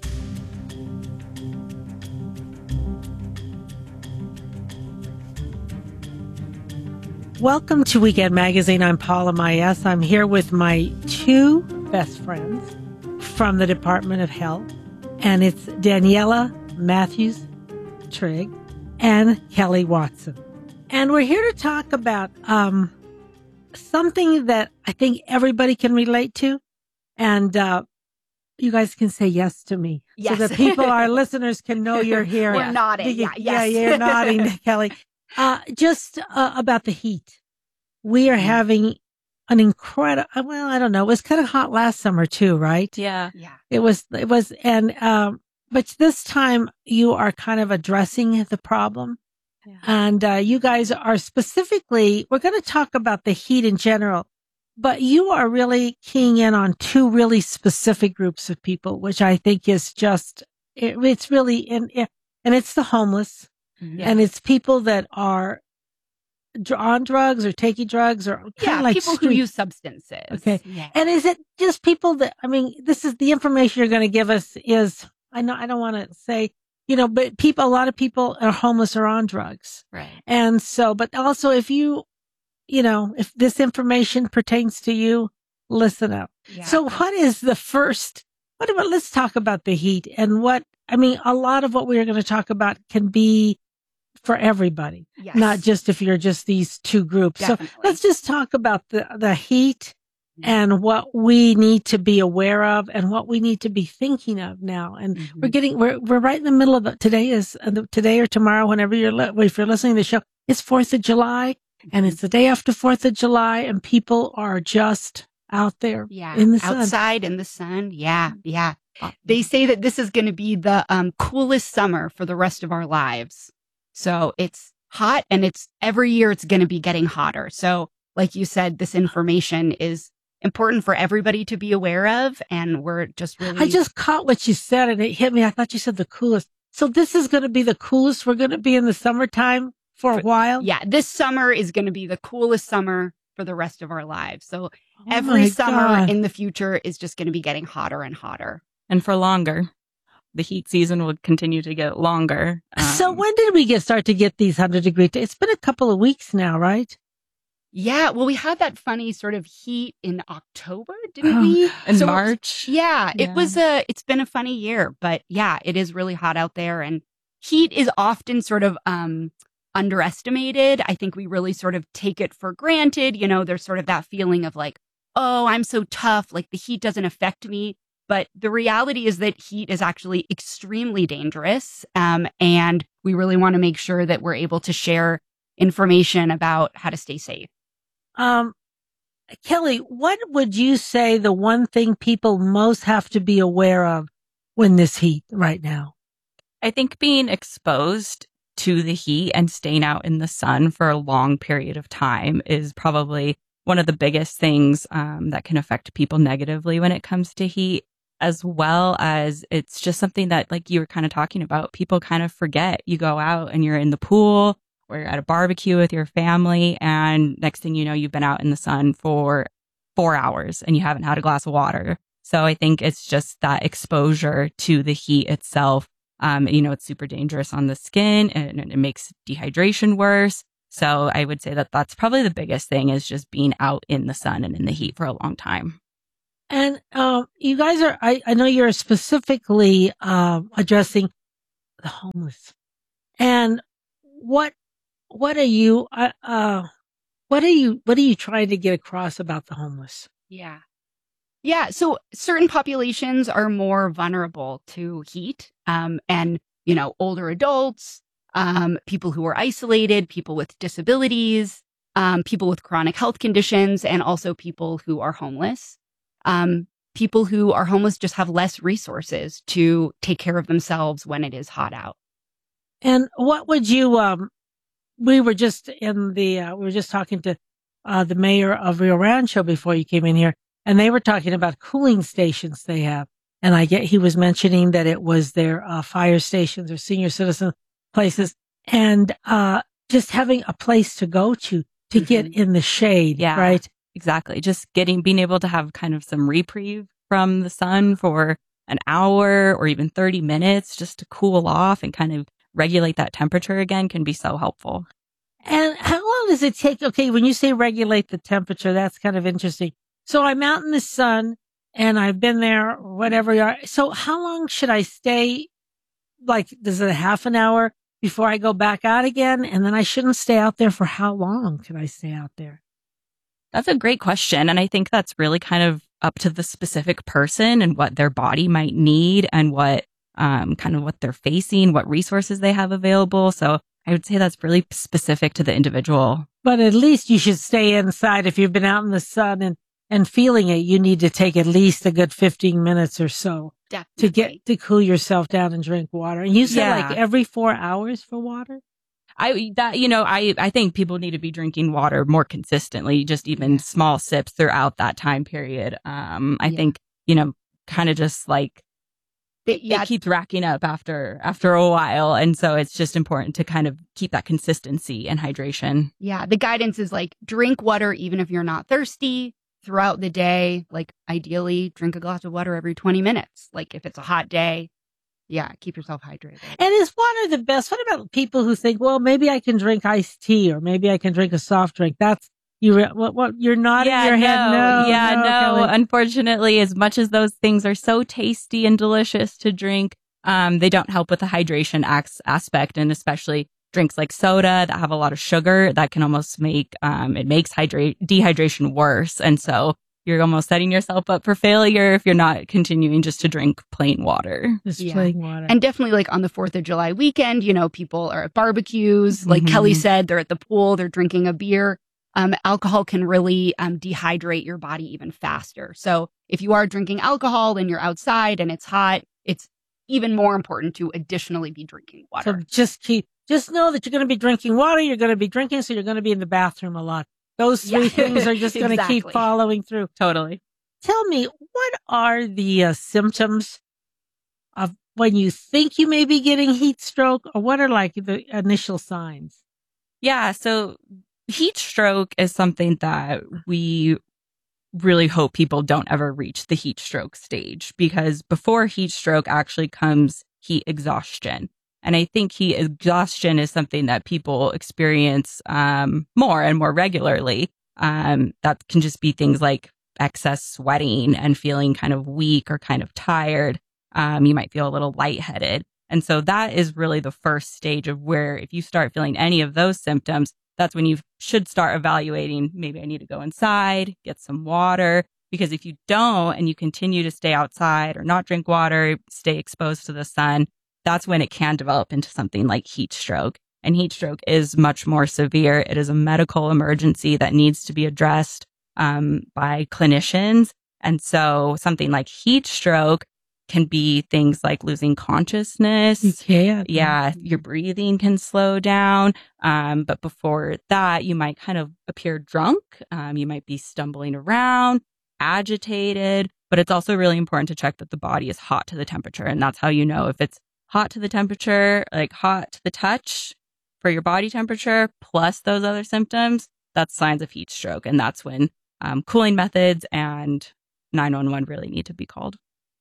Speaker 16: Welcome to Weekend Magazine. I'm Paula Mayes. I'm here with my two best friends from the Department of Health, and it's Daniela Matthews Trigg and Kelly Watson. And we're here to talk about um, something that I think everybody can relate to, and uh, you guys can say yes to me.
Speaker 17: Yes.
Speaker 16: So that people, our listeners, can know you're here.
Speaker 17: We're nodding.
Speaker 16: You,
Speaker 17: Yeah,
Speaker 16: yeah,
Speaker 17: yes.
Speaker 16: you're nodding, Kelly. Uh, just uh, about the heat. We are having an incredible, well, I don't know. It was kind of hot last summer too, right?
Speaker 17: Yeah. Yeah.
Speaker 16: It was, it was, and, um, but this time you are kind of addressing the problem. Yeah. And, uh, you guys are specifically, we're going to talk about the heat in general, but you are really keying in on two really specific groups of people, which I think is just, it, it's really, in, and it's the homeless.
Speaker 17: Mm-hmm.
Speaker 16: And it's people that are on drugs or taking drugs or kind
Speaker 17: Yeah,
Speaker 16: of like
Speaker 17: people who
Speaker 16: street-
Speaker 17: use substances.
Speaker 16: Okay.
Speaker 17: Yeah.
Speaker 16: And is it just people that, I mean, this is the information you're going to give us is, I know, I don't want to say, you know, but people, a lot of people are homeless or on drugs.
Speaker 17: Right.
Speaker 16: And so, but also if you, you know, if this information pertains to you, listen up.
Speaker 17: Yeah.
Speaker 16: So what is the first, what about, let's talk about the heat and what, I mean, a lot of what we're going to talk about can be for everybody,
Speaker 17: Yes.
Speaker 16: not just if you're just these two groups.
Speaker 17: Definitely.
Speaker 16: So let's just talk about the, the heat and what we need to be aware of and what we need to be thinking of now. And
Speaker 17: Mm-hmm.
Speaker 16: we're getting, we're, we're right in the middle of the, today is uh, the, today or tomorrow, whenever you're, li- if you're listening to the show, it's fourth of July and it's the day after fourth of July and people are just out there
Speaker 17: Yeah.
Speaker 16: in the sun.
Speaker 17: Outside in the sun. Yeah. Yeah. They say that this is going to be the um, coolest summer for the rest of our lives. So it's hot and it's every year it's going to be getting hotter. So like you said, this information is important for everybody to be aware of. And we're just really.
Speaker 16: I just caught what you said and it hit me. I thought you said the coolest. So this is going to be the coolest we're going to be in the summertime for a while?
Speaker 17: Yeah. This summer is going to be the coolest summer for the rest of our lives. So
Speaker 16: Oh
Speaker 17: every
Speaker 16: my
Speaker 17: summer
Speaker 16: God.
Speaker 17: in the future is just going to be getting hotter and hotter.
Speaker 18: And for longer. The heat season will continue to get longer. Um,
Speaker 16: So when did we get start to get these hundred degree? T- it's been a couple of weeks now, right?
Speaker 17: Yeah, well, we had that funny sort of heat in October, didn't
Speaker 16: Oh,
Speaker 17: we?
Speaker 18: in
Speaker 17: So-
Speaker 18: March.
Speaker 17: Yeah,
Speaker 18: Yeah.
Speaker 17: it was a. It's been a funny year, but yeah, it is really hot out there, and heat is often sort of um underestimated. I think we really sort of take it for granted. You know, there's sort of that feeling of like, oh, I'm so tough, like the heat doesn't affect me. But the reality is that heat is actually extremely dangerous. Um, and we really want to make sure that we're able to share information about how to stay safe.
Speaker 16: Um, Kelly, what would you say the one thing people most have to be aware of when this heat right now?
Speaker 18: I think being exposed to the heat and staying out in the sun for a long period of time is probably one of the biggest things um, that can affect people negatively when it comes to heat, as well as it's just something that, like you were kind of talking about, people kind of forget. You go out and you're in the pool or you're at a barbecue with your family, and next thing you know, you've been out in the sun for four hours and you haven't had a glass of water. So I think it's just that exposure to the heat itself. Um, you know, it's super dangerous on the skin and it makes dehydration worse. So I would say that that's probably the biggest thing is just being out in the sun and in the heat for a long time.
Speaker 16: And um, you guys are, I, I know you're specifically uh, addressing the homeless. And what, what are you, uh, uh, what are you, what are you trying to get across about the homeless?
Speaker 17: Yeah. Yeah. So certain populations are more vulnerable to heat. Um, and, you know, older adults, um, people who are isolated, people with disabilities, um, people with chronic health conditions, and also people who are homeless. Um, people who are homeless just have less resources to take care of themselves when it is hot out.
Speaker 16: And what would you, um, we were just in the, uh, we were just talking to, uh, the mayor of Rio Rancho before you came in here, and they were talking about cooling stations they have. And I get, he was mentioning that it was their, uh, fire stations or senior citizen places, and, uh, just having a place to go to, to mm-hmm. get in the shade,
Speaker 18: yeah,
Speaker 16: right?
Speaker 18: Exactly. Just getting, being able to have kind of some reprieve from the sun for an hour or even thirty minutes just to cool off and kind of regulate that temperature again can be so helpful.
Speaker 16: And how long does it take? Okay, when you say regulate the temperature, that's kind of interesting. So I'm out in the sun and I've been there, whatever you are. So how long should I stay? Like, is it a half an hour before I go back out again? And then I shouldn't stay out there for how long can I stay out there?
Speaker 18: That's a great question. And I think that's really kind of up to the specific person and what their body might need and what, um, kind of what they're facing, what resources they have available. So I would say that's really specific to the individual.
Speaker 16: But at least you should stay inside. If you've been out in the sun and, and feeling it, you need to take at least a good fifteen minutes or so
Speaker 17: Definitely.
Speaker 16: to get, to cool yourself down and drink water. And you said
Speaker 18: Yeah.
Speaker 16: like every four hours for water?
Speaker 18: I, that, you know, I, I think people need to be drinking water more consistently, just even small sips throughout that time period. Um, I
Speaker 17: Yeah.
Speaker 18: think, you know, kind of just like, it,
Speaker 17: Yeah.
Speaker 18: it keeps racking up after, after a while. And so it's just important to kind of keep that consistency and hydration.
Speaker 17: Yeah. The guidance is like drink water even if you're not thirsty throughout the day. Like ideally drink a glass of water every twenty minutes. Like if it's a hot day, yeah, keep yourself hydrated.
Speaker 16: And is water the best? What about people who think, well, maybe I can drink iced tea or maybe I can drink a soft drink? That's, you, re- what, what, you're nodding
Speaker 18: Yeah,
Speaker 16: your head. No,
Speaker 18: yeah,
Speaker 16: no.
Speaker 18: no.
Speaker 16: Kelly.
Speaker 18: Unfortunately, as much as those things are so tasty and delicious to drink, um, they don't help with the hydration ac- aspect, and especially drinks like soda that have a lot of sugar that can almost make, um, it makes hydra- dehydration worse. And so you're almost setting yourself up for failure if you're not continuing just to drink plain water.
Speaker 16: Just
Speaker 17: Yeah.
Speaker 16: plain water.
Speaker 17: And definitely like on the fourth of July weekend, you know, people are at barbecues. Like
Speaker 18: Mhm.
Speaker 17: Kelly said, they're at the pool, they're drinking a beer. Um, alcohol can really um, dehydrate your body even faster. So if you are drinking alcohol and you're outside and it's hot, it's even more important to additionally be drinking water.
Speaker 16: So just keep, just know that you're going to be drinking water. You're going to be drinking, so you're going to be in the bathroom a lot. Those three
Speaker 17: Yeah.
Speaker 16: things are just going to
Speaker 17: Exactly.
Speaker 16: keep following through.
Speaker 18: Totally.
Speaker 16: Tell me, what are the uh, symptoms of when you think you may be getting heat stroke, or what are like the initial signs?
Speaker 18: Yeah. So heat stroke is something that we really hope people don't ever reach the heat stroke stage, because before heat stroke actually comes heat exhaustion. And I think heat exhaustion is something that people experience um, more and more regularly. Um, that can just be things like excess sweating and feeling kind of weak or kind of tired. Um, you might feel a little lightheaded. And so that is really the first stage of where if you start feeling any of those symptoms, that's when you should start evaluating, maybe I need to go inside, get some water. Because if you don't and you continue to stay outside or not drink water, stay exposed to the sun, that's when it can develop into something like heat stroke. And heat stroke is much more severe. It is a medical emergency that needs to be addressed um, by clinicians. And so something like heat stroke can be things like losing consciousness.
Speaker 16: Yeah.
Speaker 18: Yeah. Your breathing can slow down. Um, but before that, you might kind of appear drunk. Um, you might be stumbling around, agitated, but it's also really important to check that the body is hot to the temperature. And that's how you know if it's hot to the temperature, like hot to the touch for your body temperature, plus those other symptoms, that's signs of heat stroke. And that's when um, cooling methods, and nine one one really need to be called.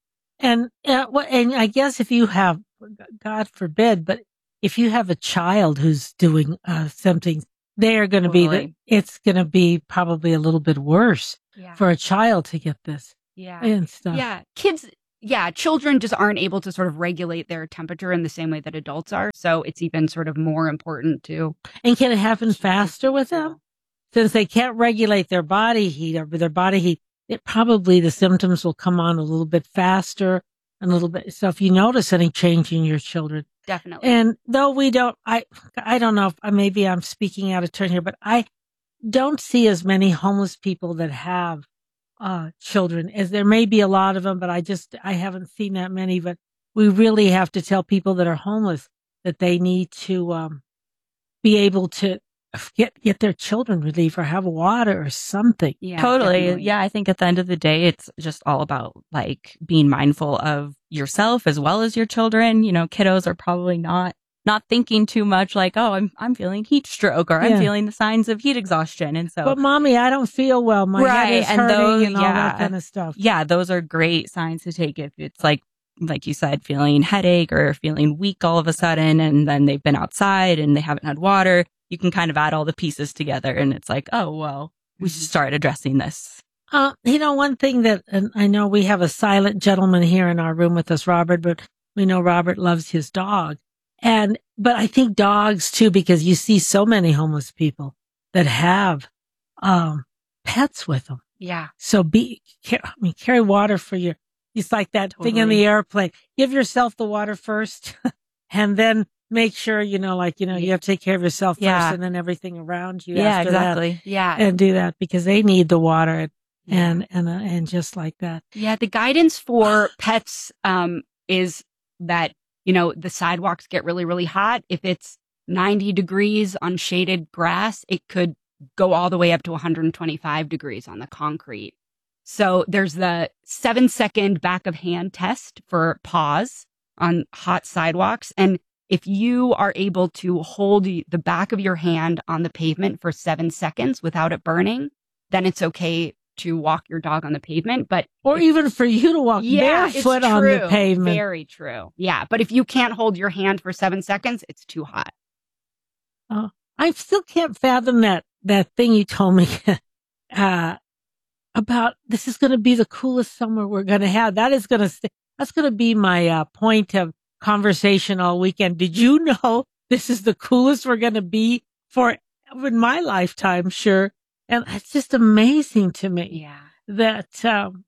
Speaker 16: And uh, what? And I guess if you have, God forbid, but if you have a child who's doing uh, something, they are going to be. The, it's going to be probably a little bit worse
Speaker 17: Yeah.
Speaker 16: for a child to get this.
Speaker 17: Yeah.
Speaker 16: And stuff.
Speaker 17: Yeah. Kids, yeah, children just aren't able to sort of regulate their temperature in the same way that adults are. So it's even sort of more important to.
Speaker 16: And can it happen faster with them? Since they can't regulate their body heat or their body heat, it probably the symptoms will come on a little bit faster, and a little bit. So if you notice any change in your children,
Speaker 17: Definitely.
Speaker 16: and though we don't, I, I don't know if maybe I'm speaking out of turn here, but I don't see as many homeless people that have uh, children as there may be a lot of them, but I just, I haven't seen that many, but we really have to tell people that are homeless that they need to, um, be able to get, get their children relief or have water or something.
Speaker 17: Yeah,
Speaker 18: Totally.
Speaker 17: definitely.
Speaker 18: Yeah. I think at the end of the day, it's just all about like being mindful of yourself as well as your children. You know, kiddos are probably not, not thinking too much like, oh, I'm, I'm feeling heat stroke or I'm
Speaker 16: Yeah.
Speaker 18: feeling the signs of heat exhaustion. And so,
Speaker 16: But mommy, I don't feel well. My head is
Speaker 18: and
Speaker 16: hurting
Speaker 18: those,
Speaker 16: and all
Speaker 18: yeah,
Speaker 16: that kind of stuff.
Speaker 18: yeah, those are great signs to take if it's like, like you said, feeling headache or feeling weak all of a sudden, and then they've been outside and they haven't had water. You can kind of add all the pieces together and it's like, oh, well, we should start addressing this.
Speaker 16: Uh, you know, one thing that, and I know we have a silent gentleman here in our room with us, Robert, but we know Robert loves his dog. And, but I think dogs too, because you see so many homeless people that have, um, pets with them.
Speaker 17: Yeah.
Speaker 16: So be, I mean, carry water for your, it's like that thing in
Speaker 17: Totally.
Speaker 16: the airplane. Give yourself the water first and then make sure, you know, like, you know, you have to take care of yourself
Speaker 18: Yeah.
Speaker 16: first and then everything around you.
Speaker 18: Yeah,
Speaker 16: after that.
Speaker 18: exactly.
Speaker 17: Yeah.
Speaker 16: And do that because they need the water and, and, and, uh, and just like that.
Speaker 17: Yeah, the guidance for pets um, is that, you know, the sidewalks get really, really hot. If it's ninety degrees on shaded grass, it could go all the way up to one hundred twenty-five degrees on the concrete. So there's the seven second back of hand test for paws on hot sidewalks. And if you are able to hold the back of your hand on the pavement for seven seconds without it burning, then it's okay to walk your dog on the pavement. But
Speaker 16: Or even for you to walk
Speaker 17: yeah, it's
Speaker 16: barefoot on the
Speaker 17: true.
Speaker 16: pavement.
Speaker 17: Very true. Yeah. But if you can't hold your hand for seven seconds, it's too hot.
Speaker 16: Oh, I still can't fathom that, that thing you told me, uh, about this is going to be the coolest summer we're going to have. That is going to, st- that's going to be my, uh, point of conversation all weekend. Did you know this is the coolest we're going to be for in my lifetime? Sure. And it's just amazing to me.
Speaker 17: Yeah.
Speaker 16: That, um,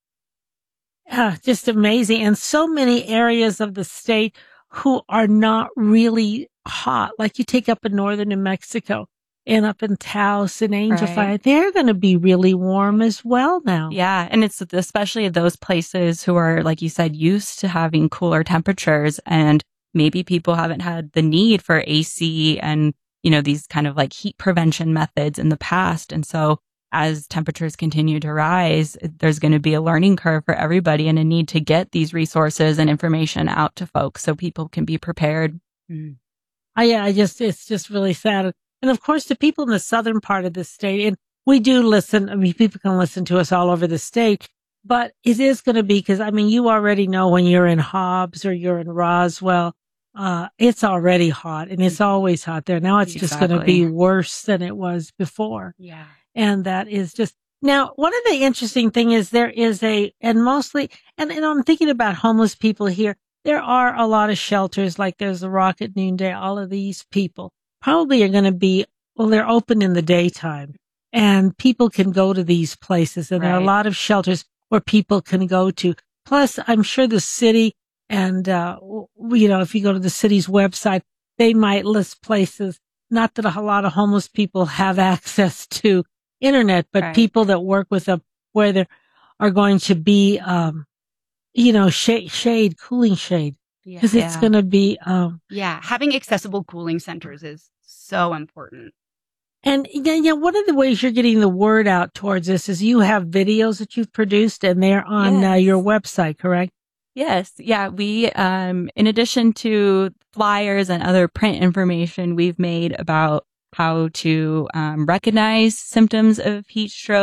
Speaker 16: uh, just amazing. And so many areas of the state who are not really hot, like you take up in northern New Mexico and up in Taos and Angel
Speaker 18: Right.
Speaker 16: Fire, they're going to be really warm as well now.
Speaker 18: Yeah. And it's especially those places who are, like you said, used to having cooler temperatures, and maybe people haven't had the need for A C and, you know, these kind of like heat prevention methods in the past. And so as temperatures continue to rise, there's going to be a learning curve for everybody and a need to get these resources and information out to folks so people can be prepared.
Speaker 16: Mm. I, yeah, I just, it's just really sad. And of course, the people in the southern part of the state, and we do listen, I mean, people can listen to us all over the state, but it is going to be, because I mean, you already know when you're in Hobbs or you're in Roswell, uh, it's already hot and it's always hot there. Now it's just going to be worse than it was before.
Speaker 17: Yeah.
Speaker 16: And that is just, now, one of the interesting thing is there is a, and mostly, and, and I'm thinking about homeless people here. There are a lot of shelters, like there's the Rocket Noonday. All of these people probably are going to be, well, they're open in the daytime and people can go to these places. And there are a
Speaker 18: Right.
Speaker 16: lot of shelters where people can go to. Plus, I'm sure the city and, uh, w- you know, if you go to the city's website, they might list places, not that a lot of homeless people have access to internet, but
Speaker 18: Right.
Speaker 16: people that work with them where there are going to be, um, you know, shade, shade, cooling shade, because it's
Speaker 17: Yeah.
Speaker 16: going to be, um,
Speaker 17: Yeah. Having accessible cooling centers is so important.
Speaker 16: and yeah, yeah, one of the ways you're getting the word out towards this is you have videos that you've produced and they're on uh,
Speaker 18: Yes.
Speaker 16: your website, correct?
Speaker 18: Yes. Yeah. We, um, in addition to flyers and other print information, we've made about how to um, recognize symptoms of heat stroke,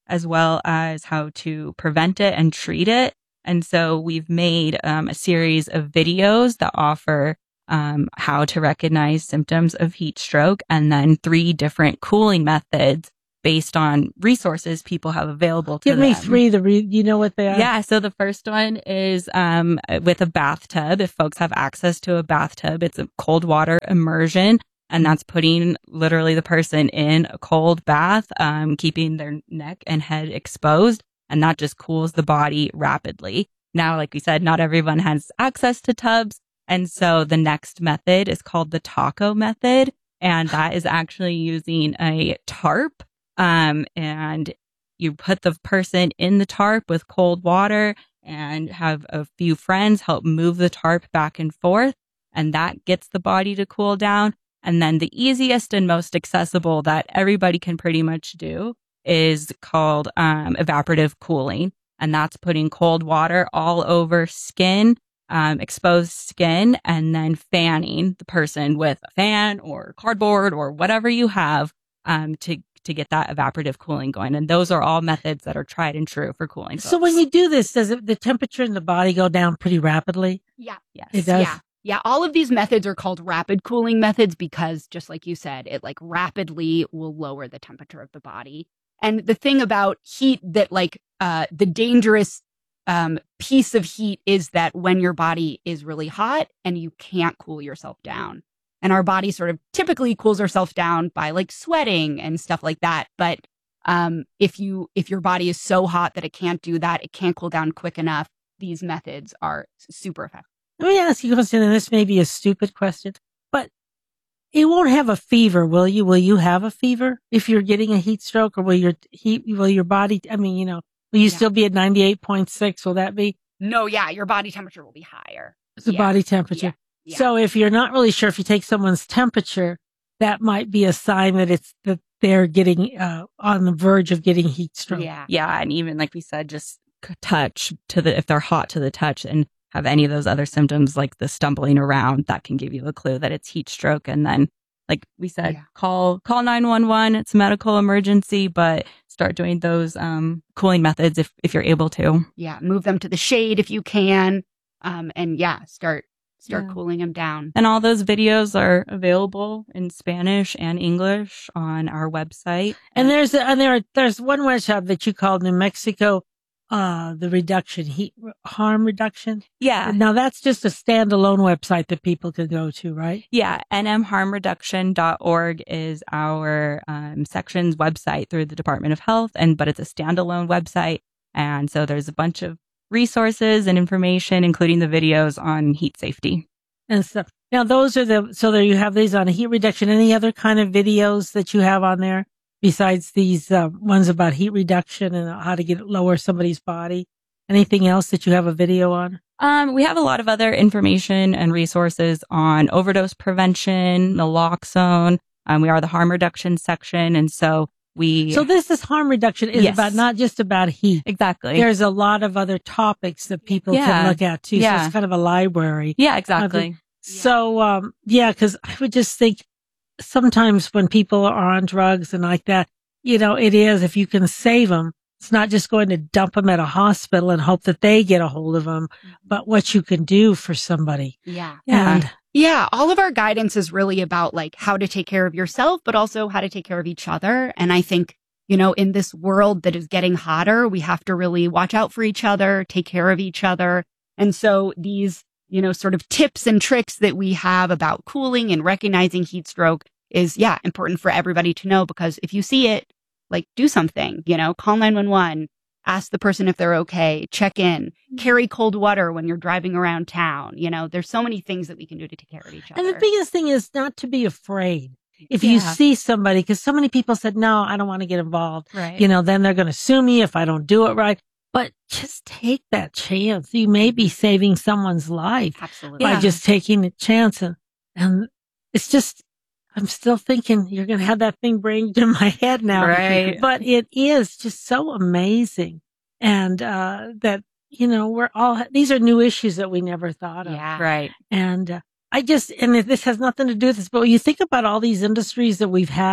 Speaker 18: as well as how to prevent it and treat it. And so we've made um, a series of videos that offer um, how to recognize symptoms of heat stroke, and then three different cooling methods based on resources people have available to
Speaker 16: Give
Speaker 18: them.
Speaker 16: me three. The re- you know what they are?
Speaker 18: Yeah. So the first one is um, with a bathtub. If folks have access to a bathtub, it's a cold water immersion. And that's putting literally the person in a cold bath, um, keeping their neck and head exposed. And that just cools the body rapidly. Now, like we said, not everyone has access to tubs. And so the next method is called the taco method. And that is actually using a tarp. Um, and you put the person in the tarp with cold water and have a few friends help move the tarp back and forth. And that gets the body to cool down. And then the easiest and most accessible that everybody can pretty much do is called um, evaporative cooling. And that's putting cold water all over skin, um, exposed skin, and then fanning the person with a fan or cardboard or whatever you have um, to to get that evaporative cooling going. And those are all methods that are tried and true for cooling.
Speaker 16: So when you do this, does it, the temperature in the body go down pretty rapidly?
Speaker 17: Yeah.
Speaker 18: Yes.
Speaker 16: It does?
Speaker 17: Yeah. Yeah. All of these methods are called rapid cooling methods because, just like you said, it like rapidly will lower the temperature of the body. And the thing about heat that like, uh, the dangerous, um, piece of heat is that when your body is really hot and you can't cool yourself down. And our body sort of typically cools ourselves down by like sweating and stuff like that. But, um, if you, if your body is so hot that it can't do that, it can't cool down quick enough, these methods are super effective.
Speaker 16: Let me ask you a question, and this may be a stupid question, but you won't have a fever, will you? Will you have a fever if you're getting a heat stroke, or will your heat, will your body, I mean, you know, will you
Speaker 17: Yeah.
Speaker 16: still be at ninety-eight point six? Will that be
Speaker 17: No, yeah, your body temperature will be higher.
Speaker 16: the
Speaker 17: Yeah.
Speaker 16: body temperature?
Speaker 17: Yeah.
Speaker 16: So if you're not really sure, if you take someone's temperature, that might be a sign that it's, that they're getting, uh, on the verge of getting heat stroke.
Speaker 17: Yeah.
Speaker 18: Yeah. And even like we said, just c- touch to the, if they're hot to the touch and have any of those other symptoms like the stumbling around, that can give you a clue that it's heat stroke. And then, like we said,
Speaker 17: Yeah.
Speaker 18: call, call nine one one. It's a medical emergency, but start doing those, um, cooling methods if, if you're able to.
Speaker 17: Yeah. Move them to the shade if you can. Um, and yeah, start, start
Speaker 18: Yeah.
Speaker 17: cooling them down.
Speaker 18: And all those videos are available in Spanish and English on our website.
Speaker 16: And there's, a, and there are, there's one website that you called New Mexico, uh, the reduction, heat harm reduction.
Speaker 18: Yeah.
Speaker 16: Now that's just a standalone website that people can go to, right?
Speaker 18: Yeah, N M harm reduction dot org is our um, section's website through the Department of Health, and but it's a standalone website, and so there's a bunch of resources and information, including the videos on heat safety.
Speaker 16: And stuff. Now those are the, so there you have these on heat reduction. Any other kind of videos that you have on there besides these uh, ones about heat reduction and how to get lower somebody's body? Anything else that you have a video on?
Speaker 18: Um, we have a lot of other information and resources on overdose prevention, naloxone. Um, we are the harm reduction section, and so we.
Speaker 16: So this is harm reduction is
Speaker 18: Yes.
Speaker 16: about not just about heat.
Speaker 18: Exactly.
Speaker 16: There's a lot of other topics that people
Speaker 18: Yeah.
Speaker 16: can look at too. So
Speaker 18: Yeah.
Speaker 16: it's kind of a library.
Speaker 18: Yeah, exactly.
Speaker 16: So, um, yeah, cause I would just think sometimes when people are on drugs and like that, you know, it is, if you can save them, it's not just going to dump them at a hospital and hope that they get a hold of them, but what you can do for somebody.
Speaker 17: Yeah.
Speaker 16: And
Speaker 17: Yeah. All of our guidance is really about like how to take care of yourself, but also how to take care of each other. And I think, you know, in this world that is getting hotter, we have to really watch out for each other, take care of each other. And so these, you know, sort of tips and tricks that we have about cooling and recognizing heat stroke is, yeah, important for everybody to know, because if you see it, like do something, you know, call nine one one, ask the person if they're okay, check in, carry cold water when you're driving around town. You know, there's so many things that we can do to take care of each other.
Speaker 16: And the biggest thing is not to be afraid. If you
Speaker 17: Yeah.
Speaker 16: see somebody, because so many people said, no, I don't want to get involved.
Speaker 17: Right.
Speaker 16: You know, then they're going to sue me if I don't do it right. But just take that chance. You may be saving someone's life
Speaker 17: Absolutely.
Speaker 16: by
Speaker 17: Yeah.
Speaker 16: just taking a chance. And, and it's just, I'm still thinking you're going to have that thing brained in my head now.
Speaker 18: Right.
Speaker 16: But it is just so amazing. And, uh, that, you know, we're all, these are new issues that we never thought of.
Speaker 17: Yeah.
Speaker 18: Right.
Speaker 16: And uh, I just, and this has nothing to do with this, but when you think about all these industries that we've had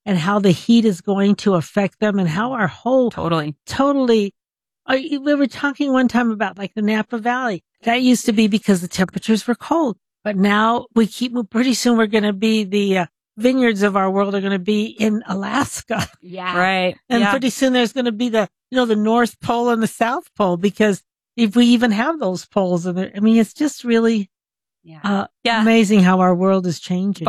Speaker 16: and how the heat is going to affect them and how our whole
Speaker 18: totally,
Speaker 16: totally, uh, we were talking one time about like the Napa Valley. That used to be because the temperatures were cold, but now we keep, pretty soon we're going to be the uh, vineyards of our world are going to be in Alaska.
Speaker 17: Yeah.
Speaker 18: Right.
Speaker 16: And
Speaker 18: yeah.
Speaker 16: pretty soon there's going to be the, you know, the North Pole and the South Pole, because if we even have those poles, and I mean, it's just really
Speaker 17: yeah.
Speaker 16: Uh,
Speaker 18: yeah.
Speaker 16: amazing how our world is changing.